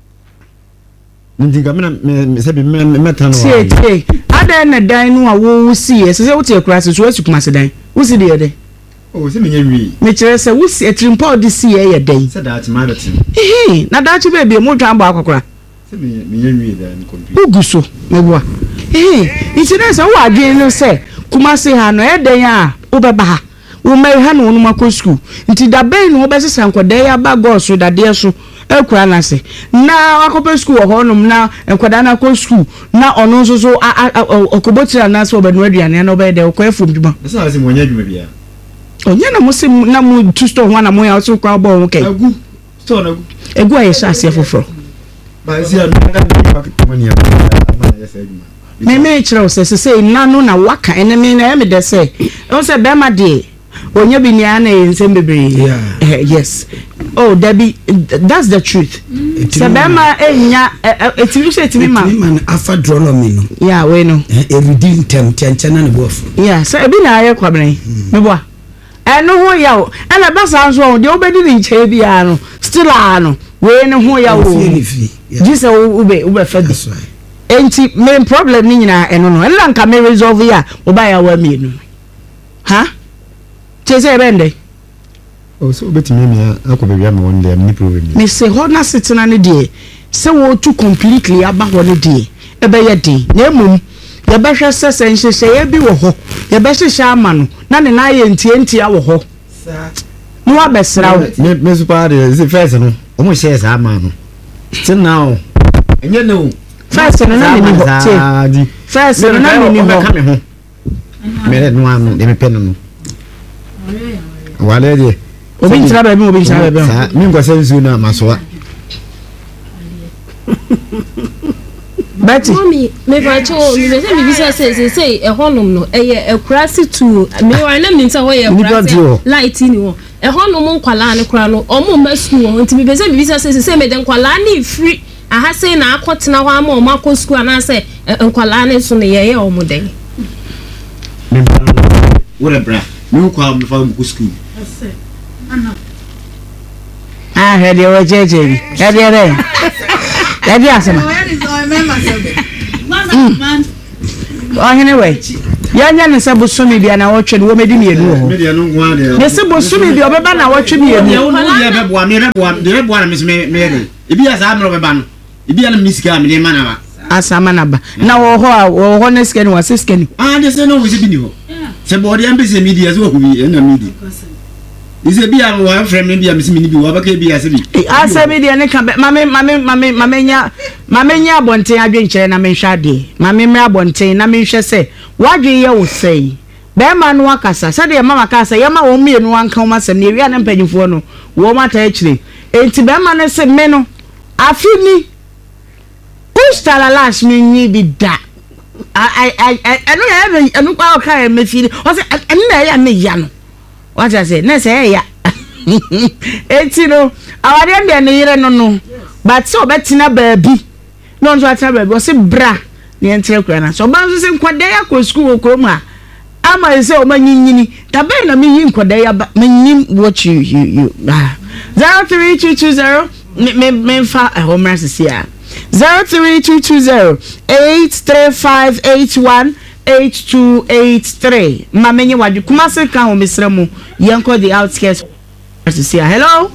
[SPEAKER 3] Ndi gamna me se bi meta no.
[SPEAKER 2] See, see. Ada na dan no a wo see, se se wo te akura se so asukuma se dan. Wo see de de.
[SPEAKER 3] Oh, se menye wi.
[SPEAKER 2] Me kire se wo see atrimpa de see e ye dan.
[SPEAKER 3] Se da ma do tin.
[SPEAKER 2] Eh, na da chi baby mo twa mba akokora.
[SPEAKER 3] Se menye menye wi da ni complete.
[SPEAKER 2] Uguso, me boa. Eh, iti na se wo adwen no se kuma se ha no e dan a wo beba ha. Wo mai ha no no makọ school. Nti da ben no wo be sesa nkodan ya ba go so da de so. Ekura na se na akope school ho no na enkwada na ko school na ono so so okobotira na se obenu aduane na obe de okwa efom djuma
[SPEAKER 3] se na se mo nya djuma bia
[SPEAKER 2] onya na mo se na mo tu store ho na mo ya so kwa bo ho kai
[SPEAKER 3] agu store na agu
[SPEAKER 2] egu aye sha se foforo
[SPEAKER 3] ba se ya na ga mo ni ya ma ya se djuma
[SPEAKER 2] me me kire o se se na no na waka ene me na me de se o se be ma de onya bi ni ana ensem bebre yeah yes oh Debbie, that's the truth. Sabema enya etimi she etimi ma.
[SPEAKER 5] Etimi man afa dronomy no.
[SPEAKER 2] Yeah, we know.
[SPEAKER 5] E redeem tem tenchana ne bofu.
[SPEAKER 2] Yeah, so ebi na aye kwabren. Me boa. Eno ho ya o. E na basa nso o de obedi ni nche bia no. Still ano. We ne ho ya o. Jise ube ube fedi. Enti main problem ni nyina eno no. Ela nka me resolve ya oba ya wa mi enu. Ha? Chese bende.
[SPEAKER 3] Oh, so betimi me akobebia me one day ni problem.
[SPEAKER 2] Me say ho na sitina ne de. Se wo tu completely aba ho ne de. E be ye de. Na emum ye be hwe sese nhyehyɛ ye bi wo ho. Ye be hyehyɛ ama no. Na ne na ye ntie ntie wo ho. Sa. No abesra wo.
[SPEAKER 3] Me me super de is first no. O mo share sa ama no. Till now. Enye no.
[SPEAKER 2] First no na ni ho. First no na ni ho.
[SPEAKER 3] Me le no am de me pen no. Wale de.
[SPEAKER 2] Obi ntira ba bi obi ntira ba bi.
[SPEAKER 3] Mi ngwa se nsu na masoa.
[SPEAKER 2] Betty.
[SPEAKER 11] Mommy, me pacho, me be say me say say say e honum no. E ye ekurasi tu. Me wa na me say ho ye ekurasi. Light ni wo. E honum nkwala ne kura no. Omo masu wo. Nti me be say me say say say me de nkwala ni free. Aha say na akotena ho ama omo akọ school na say nkwala ne so ne ye ye omo den.
[SPEAKER 4] Wala bra. Me kwa me fa mu school.
[SPEAKER 2] Ah, he dey wo jeje. He dey there. He dey asema. Oh, anyway. Yanya ne se bosumi bia na wotwe no medi mienu ho.
[SPEAKER 4] Media no nwa de.
[SPEAKER 2] Ne se bosumi bia obeba na wotwe mienu.
[SPEAKER 4] Ya wonu ya beboa me beboa, de beboa na me me me. Ebi ya sa amro beba no. Ebi ya na misika me de mana ba.
[SPEAKER 2] Asama na ba. Na wo ho a wo ho ne skeni wa skeni.
[SPEAKER 4] Ah, de se no we se bi ni ho. Se body am be se media so ko bi na media. Ise bi am wa frame me bi am se mini bi wa ba ka bi ya se bi.
[SPEAKER 2] Asa media ne ka mame mame mame mame nya mame nya abonten adwenkyere na me hwa de. Mame me abonten na me hwe se wadwe ye wo sei. Be ma no akasa. Se de mama kasa ye ma wo mienu anka wo masem ne wi na mpanyimfo no wo mata akire. Enti be ma ne se me no afini Ustala last me ni bi da. I I I I no ya enu kwa ka me feel. O se enu na ya me ya no. What I say? Na say ya. Enti no awade nde ne yire no no. But so betina baabi. No nso atina baabi. O se bra ne entre kura na. So ban so se nkwade ya ko school ko mu a. Ama se o manyinyini. Da be na me yi nkwade ya ba. Menyim what you you you. zero three two two zero me me me fa home rasi ya. zero three two two zero eight three five eight one eight two eight three. Mamenye wadu kumase kan o misremu yanko the outskirts to see. Hello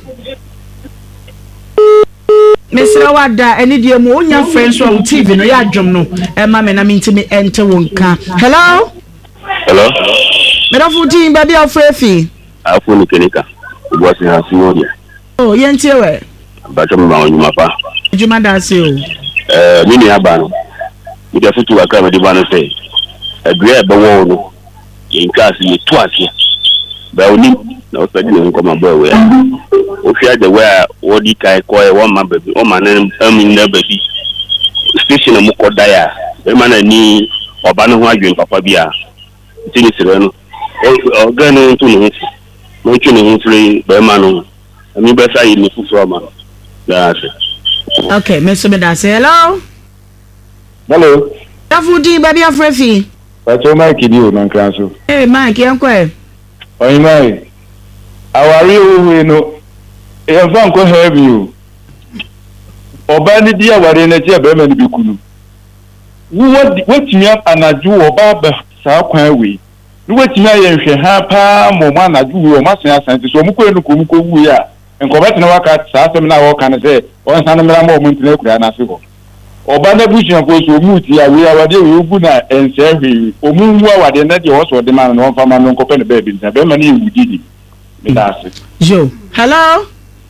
[SPEAKER 2] Mister Wada eni die mu onya friends on T V no ya dwom no e ma me na me ntimi ente wonka. Hello
[SPEAKER 12] Hello
[SPEAKER 2] Me do futi baby afrefi
[SPEAKER 12] afu ni kenika ubo si ha simodia.
[SPEAKER 2] Oh yentie we
[SPEAKER 12] ba chama ba onyuma pa
[SPEAKER 2] Juma da se o.
[SPEAKER 12] Eh mini aba no. Mi da futu aka me di ba no say. Adua be wo no. Yin ka se ye to ase. Ba oni na o sadi no ko ma boy we. O fi ade we a wo di kai ko e wo ma baby. O ma na am na baby. Station mo ko da ya. Be ma na ni oba no ho adwen papa bia. Ti ni sire no. O ga no ntu no. Mo ntu no free be ma no. Ami be sa yi ni fufu ma. That's it.
[SPEAKER 2] Okay, Mister Medase, hello.
[SPEAKER 13] Hello.
[SPEAKER 2] Tafudi baby afrefi.
[SPEAKER 13] Pacho Mike di o na nkanso.
[SPEAKER 2] Hey Mike, yanko e.
[SPEAKER 13] Oyin Mike. Awari owe no. E fa nko heavy o. Oba ni di awari na ti aba ma ni bikunu. Wo wetimi anaju oba ba sa kwan we. Wo wetimi aye nhwe ha pa mo ma anaju wo ma sen asante so mo ko enu ko mo ko wu ya. Nkobet na waka saa sem na wo kan se on san mra mo mo ntine kura na se ho oba na bushia ko so muti ya we awade we ugu na ense hwe o mu wu awade na de wo so de man no fama no nkope ne ba bi nta be ma ni wudidi me da se
[SPEAKER 2] jo hello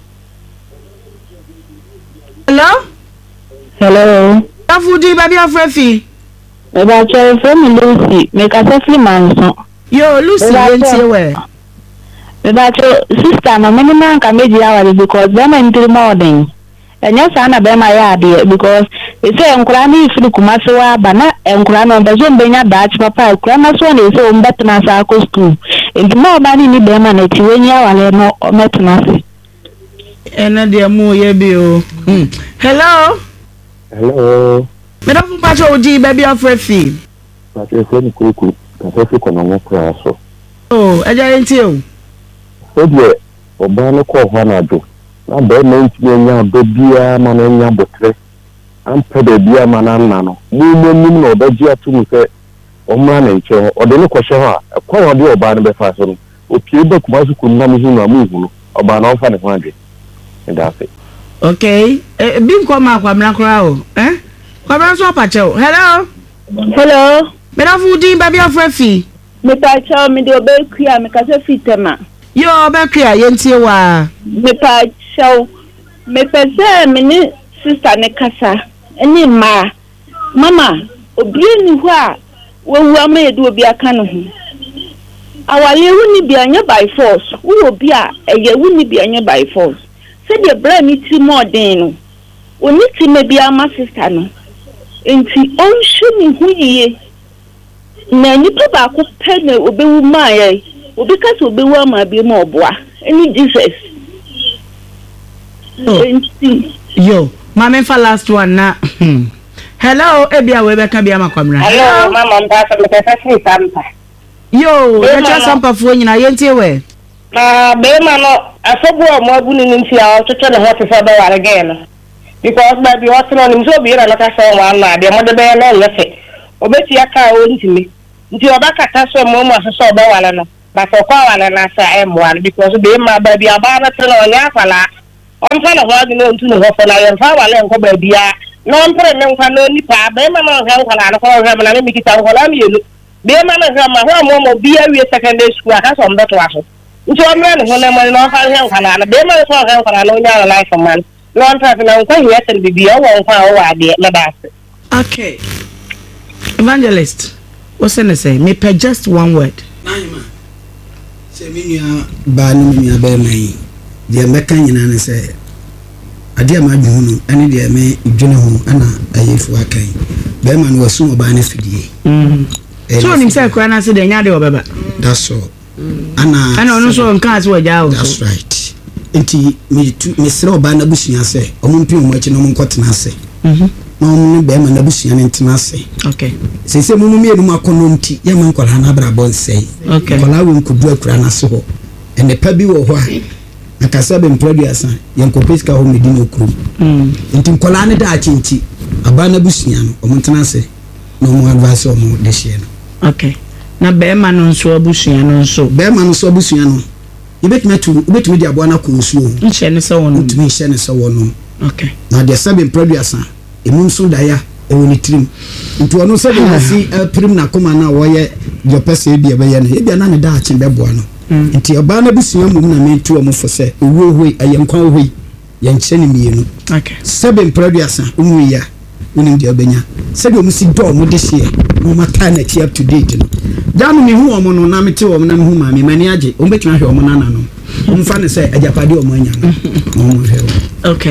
[SPEAKER 2] hello
[SPEAKER 14] hello
[SPEAKER 2] Tafudi baby afrefi
[SPEAKER 14] e ba che from Lucy me ka se fli manso
[SPEAKER 2] yo Lucy yentie we
[SPEAKER 14] But sister, no many man can make you because them into more than. And yes, Anna Bema yard because it's a Unkrani if you come so bana and Krano the Zumbena Dutch papa, Kramas one is on Betanasa school. It's more money in Bema and it's when you are no metanasi.
[SPEAKER 2] And dear Moo Yebio. Hello,
[SPEAKER 13] hello,
[SPEAKER 2] Madame Pacho G, baby of Refi.
[SPEAKER 13] But you're saying cuckoo, Pacific on a more.
[SPEAKER 2] Oh, I didn't you.
[SPEAKER 13] Oye oba no ko ho na do na be na ntime nya do bia ma na nya botre am pede bia ma na na no mu mu nim na obaji atum se o ma na nche ho o de no ko hwe ho a kwa ho de oba no be fa so no o pie be kuma su kun na mi hu na mu hu no oba na o fa ne ho ade nda se
[SPEAKER 2] okay e bi nko ma kwa mra kra o eh kwa mra so pa che o hello
[SPEAKER 14] hello
[SPEAKER 2] me na fu din baby afrefi
[SPEAKER 14] me ta cha me de obekua me ka se fitema
[SPEAKER 2] yo bekria yentie wa
[SPEAKER 14] me pa show me pese me ni sister ne kasa eni ma mama obi ni hu a wo wu ama edu obi aka no hu awale hu ni bi anya by force wo obi a eye hu ni bi anya by force se de bra mi ti mo den no oni ti me bi ama sister no
[SPEAKER 15] enti ɔnhwɛ ne ho yie na nipa baako pɛ na obewu maa yɛ obi ka sɛ obewu ama bi ma ɔboa ɛne Jesus.
[SPEAKER 2] enti yo mama fa last one na hello ebia we be ka bia makwamra
[SPEAKER 16] hello mama mba fa me pesa si sampa
[SPEAKER 2] yo e cha sampa fo nyina yentie we
[SPEAKER 16] na be ma no asobu o mo abu ni nti a ototo ne ho te fa ba ware ge no because ba bi hot no ni so bi ra na ka so wa na de mo de be na lefe obeti aka o ntimi nti oba kata so mo mo so so ba wale no ba so kwa wale na sa e mo wale because be ma ba bi aba na tele onya afala on fa na ho adi no ntu ne ho fa na ye fa wale nko ba bia no mpre ne nko no nipa be ma ma nko na na ko ho ma na mi kita nko la mi yelu be ma na nko ma ho mo mo bia wi secondary school aka so mbeto aso nti o mre ne ho na mo no fa he nko na be ma so ho nko na no nya life man no mpre na nko hiya ten bibia wo nko a wo wa de na ba se.
[SPEAKER 2] Okay, evangelist, what's in say? Me per just one word.
[SPEAKER 5] Naima. Say me nya ba ni me nya ba mai. Dia meka nyina ne say adia ma dwu no ene dia me dwene ho ana ayefu akan. Ba ma no wasu oba na fidie.
[SPEAKER 2] Mhm. So nim say kwa na say de nya de obeba.
[SPEAKER 5] That's all. Ana
[SPEAKER 2] ana ono so nka ase waja o.
[SPEAKER 5] That's right. Enti me me sere oba na busua say omo mpim mo achi no mo nkotena ase. Mhm. No mo be ma na busua ne ntena ase.
[SPEAKER 2] Okay.
[SPEAKER 5] Se se mo mo mienu makono nti ye man kwala na bra bon sei.
[SPEAKER 2] Okay.
[SPEAKER 5] Kwala wo nkudu akura na so ho. Ene pa bi wo ho a akasa be mproducer yankopesika ho medina okuru. Mm. Nti kwala ne da achinchi aba na busua no omo ntena ase. No mo advise omo de hye no.
[SPEAKER 2] Okay. Na be ma no nso abusua no nso.
[SPEAKER 5] Be ma no so abusua no. Ibetime tu ibetime di abo na ko nsuo.
[SPEAKER 2] Nche ne se wono.
[SPEAKER 5] Ntumi hye ne se wono.
[SPEAKER 2] Okay.
[SPEAKER 5] Na de sabe producer emu so daya e woni trim. Nti ono se de nasi prim na koma na wo ye jo pese bia be ye no. E bia na ne da ache be boa no. Nti oba na busua mu na me tu omo fo se ewo hoi ayenkwa hoi ye nche ne mienu.
[SPEAKER 2] Okay.
[SPEAKER 5] Sabe producer umu ya woni ndi obenya. Se de omu si do omo de hye. No mata na chi up to date no. Danu mi hu omo no na mete omo na me hu ma me mani age. Omo betuma hwe omo na na no. Mfa ne se ajapade omo anya no. Omo hwe.
[SPEAKER 2] Okay.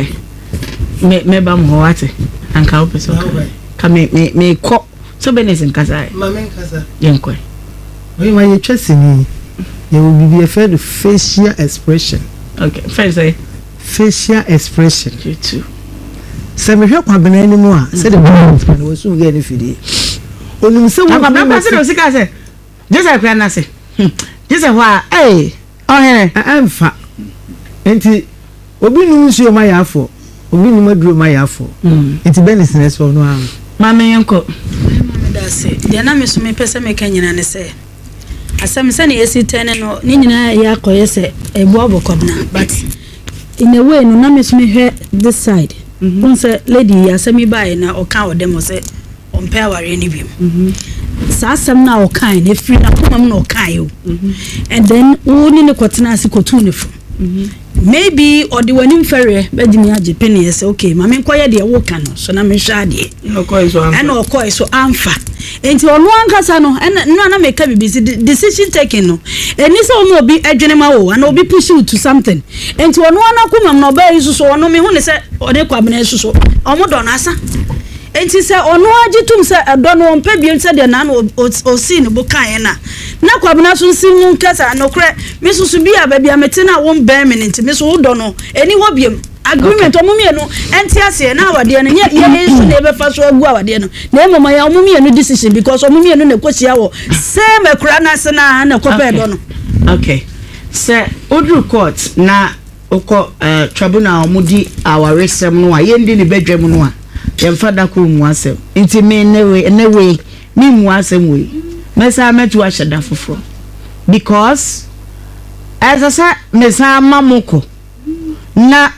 [SPEAKER 2] Me me ba mo wate. Anka opeso. Ka me me me ko. So benes in kasa.
[SPEAKER 7] Ma men kasa.
[SPEAKER 2] Yenkwe.
[SPEAKER 7] Oyi ma ye twese ni. Ye will be afraid of facial expression.
[SPEAKER 2] Okay. First say
[SPEAKER 7] facial expression.
[SPEAKER 2] You too.
[SPEAKER 7] Se me hwe kwa bena ni mu a, se de bo na wo su ge ni fidi. Onum se wo
[SPEAKER 2] kwa bena se de osika se. Jese kwa na se. Jese wa eh oh here
[SPEAKER 7] amfa. Enti obi nu nsuo ma ya afọ. Obi nu maduro ma ya afọ. Enti benis na so no am.
[SPEAKER 2] Ma me yenko.
[SPEAKER 17] Ma da se. De na me so me pese me kan nyina ne se. Asem se na yesi tene no ni nyina ya koye se ebu obokobna but in a way no na me so me hwe this side. Mhm. Say lady asemi bai na oka odemo se ompe aware ni bim. Mhm. Sa asem na oka na free na komam na oka yo. Mhm. And then woni ne kotena ase kotu ne fu. Mhm. Maybe or the one in ferry bedimi age penny say okay ma me nkoye de wo ka no so na me hwa de
[SPEAKER 2] no koy so amfa
[SPEAKER 17] and no koy so amfa enti onu ankasa no no na me ka bibisi decision taking no eni so no obi adwene ma wo and obi push you to something enti onu anakoma no ba yi so so onu me hu ne say ode kwabena so so omo do na asa enti say onu agitum say edo no ompa bi enti de na no o si ne bo kan na na kwabena so nsi mu nkasa no kre me susu bi ababia mete na wo mben me enti me so do no eni ho biem agreement omumie no enti ase na awade no ye ye so na be fa so agu awade no na emoma ya omumie no decision because omumie no na kosia wo same kura na se na na kope do no.
[SPEAKER 2] Okay. Sir Odru court na oko uh, tribunal omudi awaresem no a ye ndi ne bedwam no a ye mfada ko mu asem enti me newe newe mi mu asem we mesa metu ashada foforo because as I said mesa mamoko na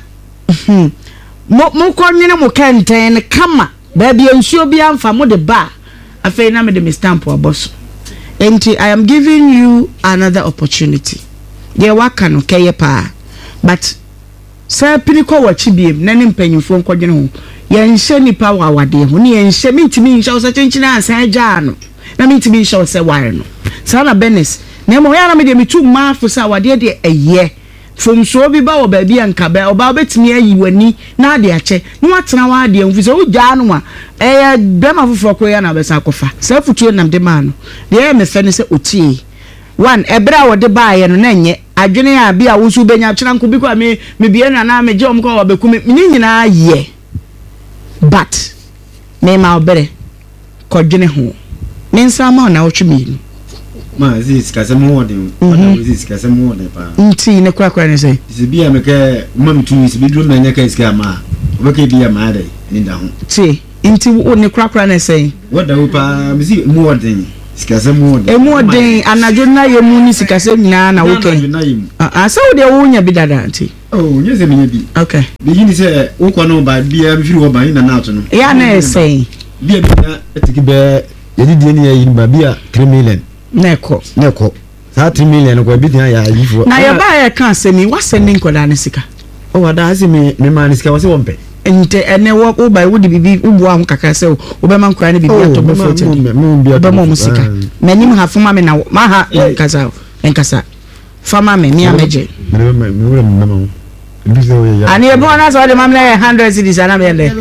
[SPEAKER 2] mo mo konwene mo kenten kama ba bia nsuo bia mfa mo de ba afei na me de me stamp aboso enti I am giving you another opportunity ye waka no keye pa but sa piniko wachi biem na ne mpanyimfo nkodwene ho ye nhye nipa wa wade ho ne ye nhye mintimi nhye wo sa chenchina asan agya no na mintimi nhye wo se ware no sa na benes na mo ya na me de metu ma fo sa wade de eye from so bi ba wo ba bi anka ba oba betimi ayi wani na ade ache no atena wa ade mfi so ugya no a eh bema foforo ko ya na besa akofa sa futuo nam de ma no de me fe ne se otie one ebra wo de ba ye no na nye adwene a bi a wo su benya kyena nko bi ko me me bie na na me je om ko wo beku me nyina ye but me ma obere ko dwene ho me nsa ma na wo twemi
[SPEAKER 18] ma zis ka sem ho dem ona zis ka sem ho dem pa
[SPEAKER 2] nti ne kura kura ne sei
[SPEAKER 18] se bia me ke mam tu se bi drum na nya ka iska ma obeke bia ma dai ni da ho
[SPEAKER 2] ti nti wo ne kura kura ne sei
[SPEAKER 18] wo da wo pa me si mo dem sika sem ho dem
[SPEAKER 2] e mo dem anajo na ye mu ni sika sem nyina na wo ken ah so de wo nya bi dada nti
[SPEAKER 18] oh nye se me nya bi
[SPEAKER 2] okay
[SPEAKER 18] bi yini se wo kwa no ba bia mi firi wo ba ina na ato no
[SPEAKER 2] ya na sei
[SPEAKER 18] bia bia etiki be yedi die ni yin ba bia three million
[SPEAKER 2] neko
[SPEAKER 18] neko sa three million ko bi dia ya yifo
[SPEAKER 2] na ye ba ye kan se mi wasending koda ne sika
[SPEAKER 18] o wada asi me me man sika wase wompe
[SPEAKER 2] ente ene wo wo ba wo di bibi wo bua ho kaka se wo be man kura ne bibi ato be fote be mo musika menim ha fuma me na ma ha nkasa nkasa fama me mi ameje
[SPEAKER 18] me me me me me
[SPEAKER 2] ani e bona so de mamle one hundred cedis ana me le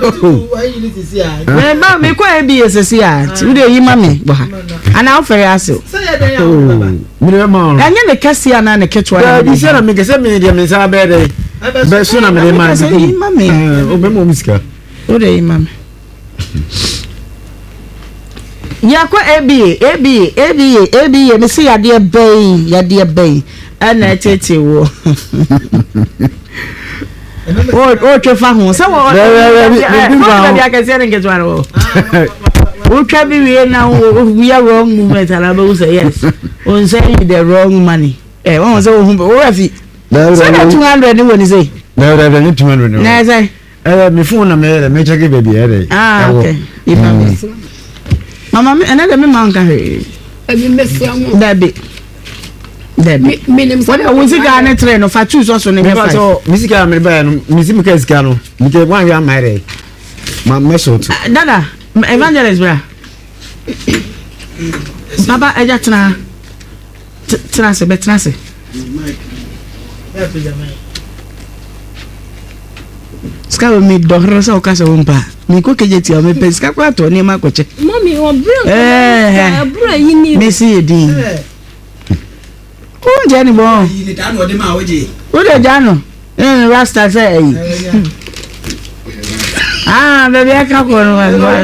[SPEAKER 2] me ba me ko e bi esesi a ti de yi mame bo ha ana ofere aso
[SPEAKER 18] me ma
[SPEAKER 2] anya ne kasi ana ne ketwa
[SPEAKER 18] na bi se na me kese me de me sa be de be so na me ma
[SPEAKER 2] yi mame
[SPEAKER 18] o me mo miska
[SPEAKER 2] o de yi mame ya ko ebi ebi ebi ebi me se ya de bay ya de bay ana tete wo o o twa ho se wo bi akase ne ketwa no o twa bi we na we are wrong movement ala ba say yes on say the wrong money eh won say o hu o rafi say two hundred ni woni say
[SPEAKER 18] na na na two hundred
[SPEAKER 2] na say
[SPEAKER 18] eh me phone na me me check baby eh
[SPEAKER 2] ah okay mama me na de me man ka he
[SPEAKER 6] abi mesi amu
[SPEAKER 2] dabi dabi what we see ga na train no fa choose also ne me fa
[SPEAKER 18] so misika me ba no misika sika no me ke wan ya mare ma meso to
[SPEAKER 2] dada evangelist bra baba eja tena tena se betena se ska mi dohro so ka so mpa mi ko keje ti o me pe ska kwa to ni ma ko che
[SPEAKER 11] mommy o bro eh bro yi ni
[SPEAKER 2] me si edin o je ni bo
[SPEAKER 3] yi ni dan o de ma oje
[SPEAKER 2] o de jano eh rasta say eh ah baby aka ko no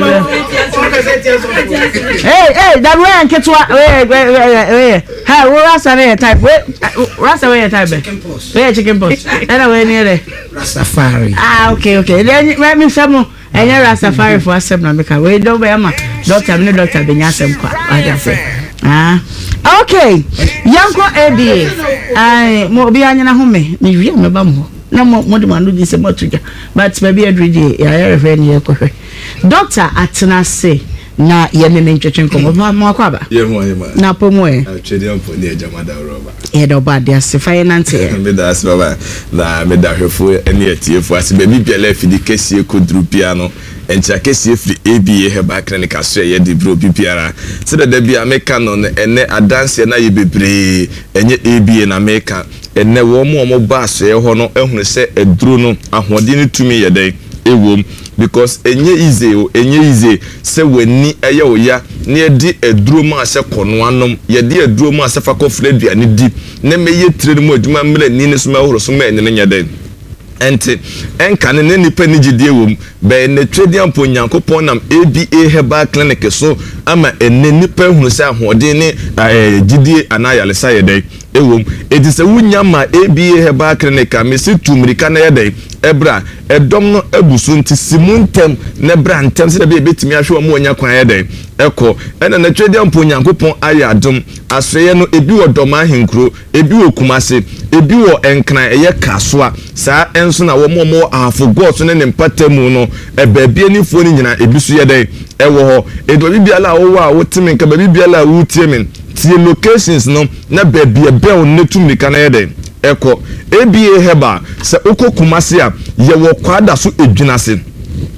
[SPEAKER 2] hey hey that way and ketwa hey hey ha wo rasta ne type we rasta we type we chicken pox and we near there
[SPEAKER 3] Rastafari
[SPEAKER 2] ah okay okay then let me say mo enye Rastafari for asem na meka we do be ma doctor me doctor be nya asem kwa I say ah okay yanko abi ai mo bi anya na home ni wi me ba mo na mo mo de manu di se motuja but baby everyday ya ya refer ni ekohwe doctor atena se na ye ne ne ntwetwe nkomo mo akwaba
[SPEAKER 19] ye mo ye ma
[SPEAKER 2] na pomo e
[SPEAKER 19] twede ampo ni ejamada roba
[SPEAKER 2] e do ba dia se finance e
[SPEAKER 19] me da se baba na me da hwefo ene etiefo ase baby biala fidi kesie kodru piano encha kesie fri A B A heba clinic aso ye di bro piara se da bia me canon ene adanse na ye bebre enye A B A na me ka ene wo mo mo ba so ye ho no ehunu se eduro no ahode ni tumi ye den ewom because enye easy o enye easy se wani eye oya ne di eduro ma se kono anom ye di eduro ma se fa ko fleduane di ne meye tire mu adwuma mle ni ne so ma horo so ma ene nya den ente enka ne nipa ni gidie wom be ne twedi ampo nyankopon nam A B A Herbal Clinic so ama ene nipa hunu se ahode ne gidie anayalesa ye den ewom edi se wunya ma A B A Herbal Clinic a mesi tumrika na ye den ebra edom no ebusu nti simuntem ne bra ntem se da be betimi ahwe o mo nya kwan ye den eko ena na twedi ampo nyankopon aye adom asreye no ebi wo dom ahenkro ebi wo kumase ebi wo enkran eye kasoa saa enso na wo mo mo afo god so ne ne mpatemu no e baabie ni fo ni nyina ebi so ye den ewo ho edo bibiala wo wa wo timi nka bibiala wo timi tie locations no na baabie be o netum nika na ye den eko A B A Herbal se oko kumase a ye wo kwada so edwinase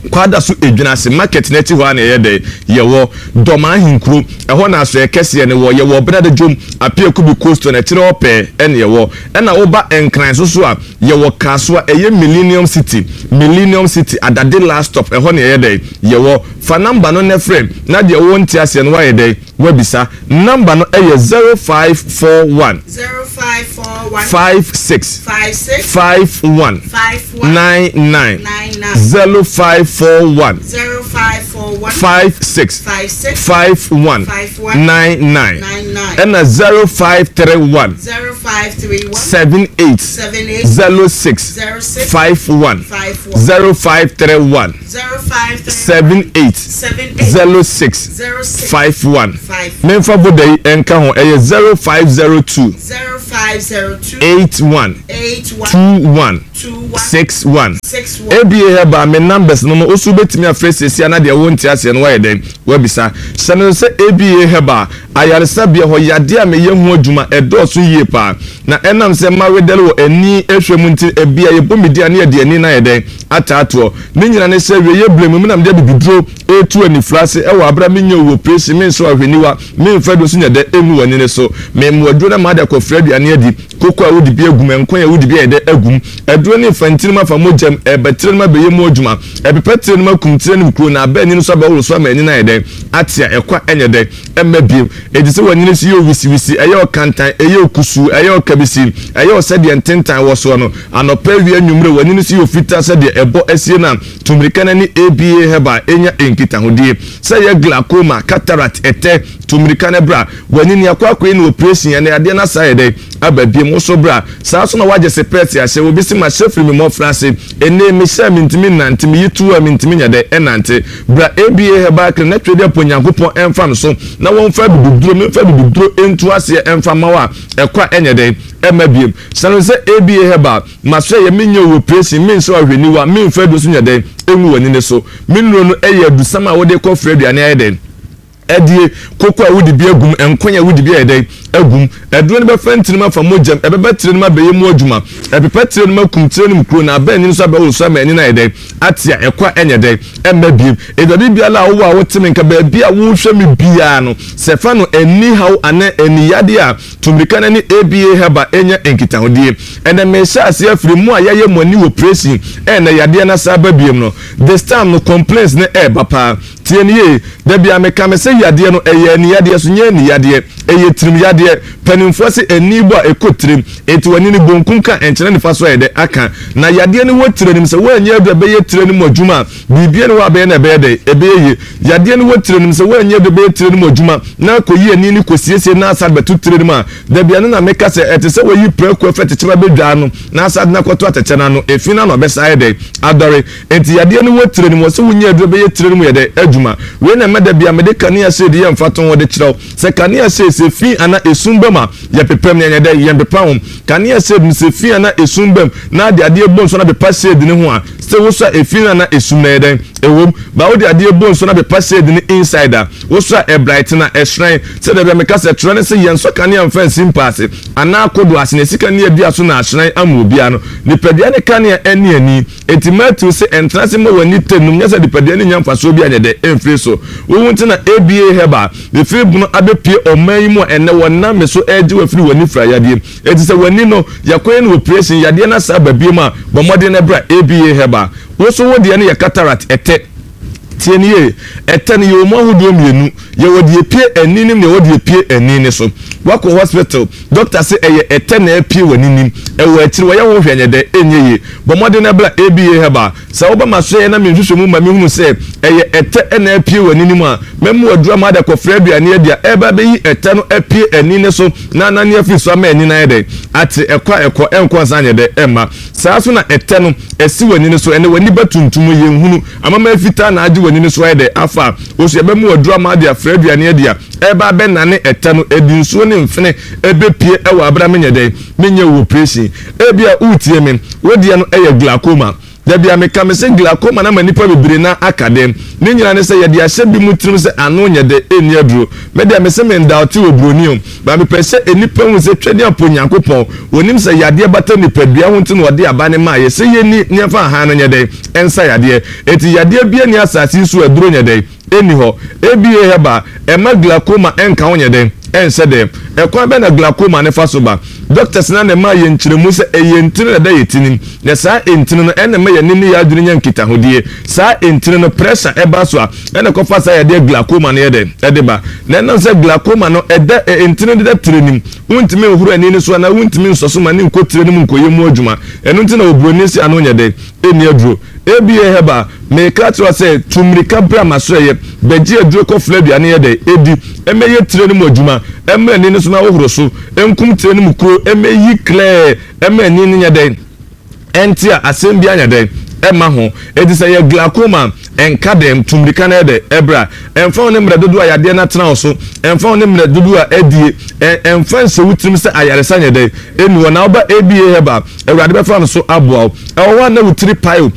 [SPEAKER 19] kwada so edwina se market na ti ho na ye de ye wo doma hinkro eho na so ekese ne wo ye wo brada dwom apia kubi coast na tire ope ene ye wo ena oba enkran so so a ye wo kaso a eye millennium city millennium city adade last stop eho na ye de ye wo fa number no ne frame na de wo nti ase no wa ye de webisa number no eye zero five four one
[SPEAKER 2] zero five four one
[SPEAKER 19] five six
[SPEAKER 2] five six
[SPEAKER 19] five one
[SPEAKER 2] five one
[SPEAKER 19] nine nine zero five four one
[SPEAKER 2] zero five four one
[SPEAKER 19] five six
[SPEAKER 2] five six
[SPEAKER 19] five one nine nine and zero five three one
[SPEAKER 2] zero five three one
[SPEAKER 19] seven eight
[SPEAKER 2] seven eight
[SPEAKER 19] zero six
[SPEAKER 2] zero six
[SPEAKER 19] five one zero five three one
[SPEAKER 2] zero five
[SPEAKER 19] seven eight zero six five one memfa bodai enka ho eye zero five zero two
[SPEAKER 2] zero five zero two
[SPEAKER 19] eight one
[SPEAKER 2] eight one
[SPEAKER 19] two one six one ebie heba me numbers no osu betimi afrese sia na de wonti ase no wa yeden wabisa sene se ebie heba ayaresa bia ho yade a me yehu adwuma edoso yie pa na enam se mawedel wo ani ehwemu nti ebia ye bomidi ane yede ani na yeden atato ne nyina ne se we ye blemu me nam de bibidro etu ani flase e wa abra me nyo wo presi me so ahweniwa me mfa do so nyade emu wani ne so me mwadro na ma de ko fredi ane adi koko a wodi bia egum enkon a wodi bia yede agum edro ne fantin ma fa mojem e betre ma beye mo adwuma e bepetre ma kumtire ne mkro na ba ni no so ba wo so ma ani na yede atia ekwa enyede emmabiem edi se wani ne si yo wisi wisi eye okantan eye okusu eye okabisi eye osede ententan wo so no anopa wi anwumre wani ne si yo fita sede ebo asie na tumrika na ni A B A heba enya enkita hodie se ye glaucoma cataract ete tumrika na bra wani ne akwa akwa ni operation ene ade na sa yede ababiem so bra sa so na waje se pet ya se obi si ma shefri me mo frase ene me sha mintimi nantimi yitu a mintimi nyade enante bra A B A heba kre na twede ponyankopon enfam so na won fa bibidro me fa bibidro entu ase enfam mawa ekwa enyede emabiem sanu se A B A heba maso ye menyo wo presi min so ahweniwa min fa do so nyade enwu wani ne so minro no eye adusama wo de ko fredi ane ayeden edie koko a wudi bi agum enkonya wudi bi ayeden agum eduro ne be fantinima fa mojem ebe betre ma beye mu adwuma ebe petre ma kumtire ne mkro na ba ni so ba wo so ma ani na ayeden atia ekwa enyeden emabiem edabi bia la wo a wotime nka ba bia wo hwe me bia no sefa no eni haw ana eni yade a tumrika na ni A B A heba enya enkita hodie ene me sha ase afiri mu a yaye mani wo pressing ene yade na sa ba biem no this time no complaints ne e bapa tienie da bia me ka me se yade no eye eni yade so nye eni yade eye trim yade panimfo se eni bo ekotrim enti wani ni bonkunka enkyene ne fa so yede aka na yade ne wotire nim se wanya do be yetire nim adwuma bibia ne wa be na be de ebe ye yade ne wotire nim se wanya do be yetire nim adwuma na koyi eni ni kosiesie na asad betu tire nim a da bia na meka se ete se wayi preko efete chema bedwa no na asad na koto atechena no efina no be sai de adore enti yade ne wotire nim se wanya do be yetire nim yede adwuma we na meda bia mede kania se de yemfaton wo de kyerɛw se kania se se fi ana esumbama ye pepem ne yede ye bepam kania se se fi ana esumbam na de ade ebon so na be passe de ne ho a se wo so efina na esum na yede ewom ba wo de ade ebon so na be passe de ne insider wo so e bright na e shrine se de be meka se tro ne se yen so kania mfa simpase ana akodo asene sika ne adi aso na shrine amobia no ne pedia ne kania eni ani etimetu se entrance mo wani tenum nya se de pedia ne nyamfa so bia ne de emfiri so wo wunti na A B A heba de firi bunu abepie oman yi mo ene wona me so eji wa firi wani fra yade eti se wani no yakoye no operation yade na sa babie ma bomode na bra A B A heba wo so wo de ne ya cataract ete tienie eten yo mo hodo mienu ye wodi epie aninim ne wodi epie anini so wako hospital doctor say eye eten na epie waninim e wo akiri wo ye wo hwenyede enyeye bomode na bla A B A heba sa wo ba maso ye na menhwehwe mu ma mehunu say eye ete na epie waninim a memu adura ma da kofra aduane adia e ba be yi ete no epie anini so na na ne afi so ma anina yede ate ekwa ekọ enko sanyede ema sa so na ete no esi wanini so ene wani batuntum ye nhunu amama afita na age wani so yede afa osu ebe mu adura ma dia fra aduane adia e ba be na ne ete no edinsuo ne mfene ebe pie e wa abra menyede menye wo operation e bia utie me wodi no eye glaucoma dabi ameka me se glaucoma na manipa bebre na akadem ne nyina ne se ye de ahye bi mu tirim se ano nye de eni aduro me de me se me ndauti obronium ba me pese enipa hu se twede aponyankopon onim se yade bata nipadua hu nti no de abane ma ye se ye ni nefa ha no nye de ensa yade eti yade bia ni asasi so aduro nye de eni ho ebie heba ema glaucoma enka ho nye de ense de ekwan be na glaucoma ne fasoba doctors na ne ma ye nkyeremu se eyentine da yetinim ne saa entine no ene ma ye nini ya adwene nya nkita hodie saa entine no pressure eba so a ene ko fa saa ye de glaucoma ne ye de ede ba na na se glaucoma no eda entine de trenim untime ohuru ani ne so na untime nsoso ma ne nko trenim nkoyemu adwuma eno ntina obroni si ano nya de eni aduro ebie heba me kratwa se tumrika bra masoye beji aduro ko flabia ne ye de edi emeye trenim adwuma emme ni ne so na ohuru so enkum trenim kro emeyi clear emme ni nya de entia asem bia nya de ema ho edi se ye glaucoma enka dem tumrika na de ebra emfa ne mre dodo ayade na tena so emfa ne mre dodo a adie emfa nse wutrim se ayaresa nya de enu na oba ebie heba ewrade be fa no so aboa e wo na wutri pile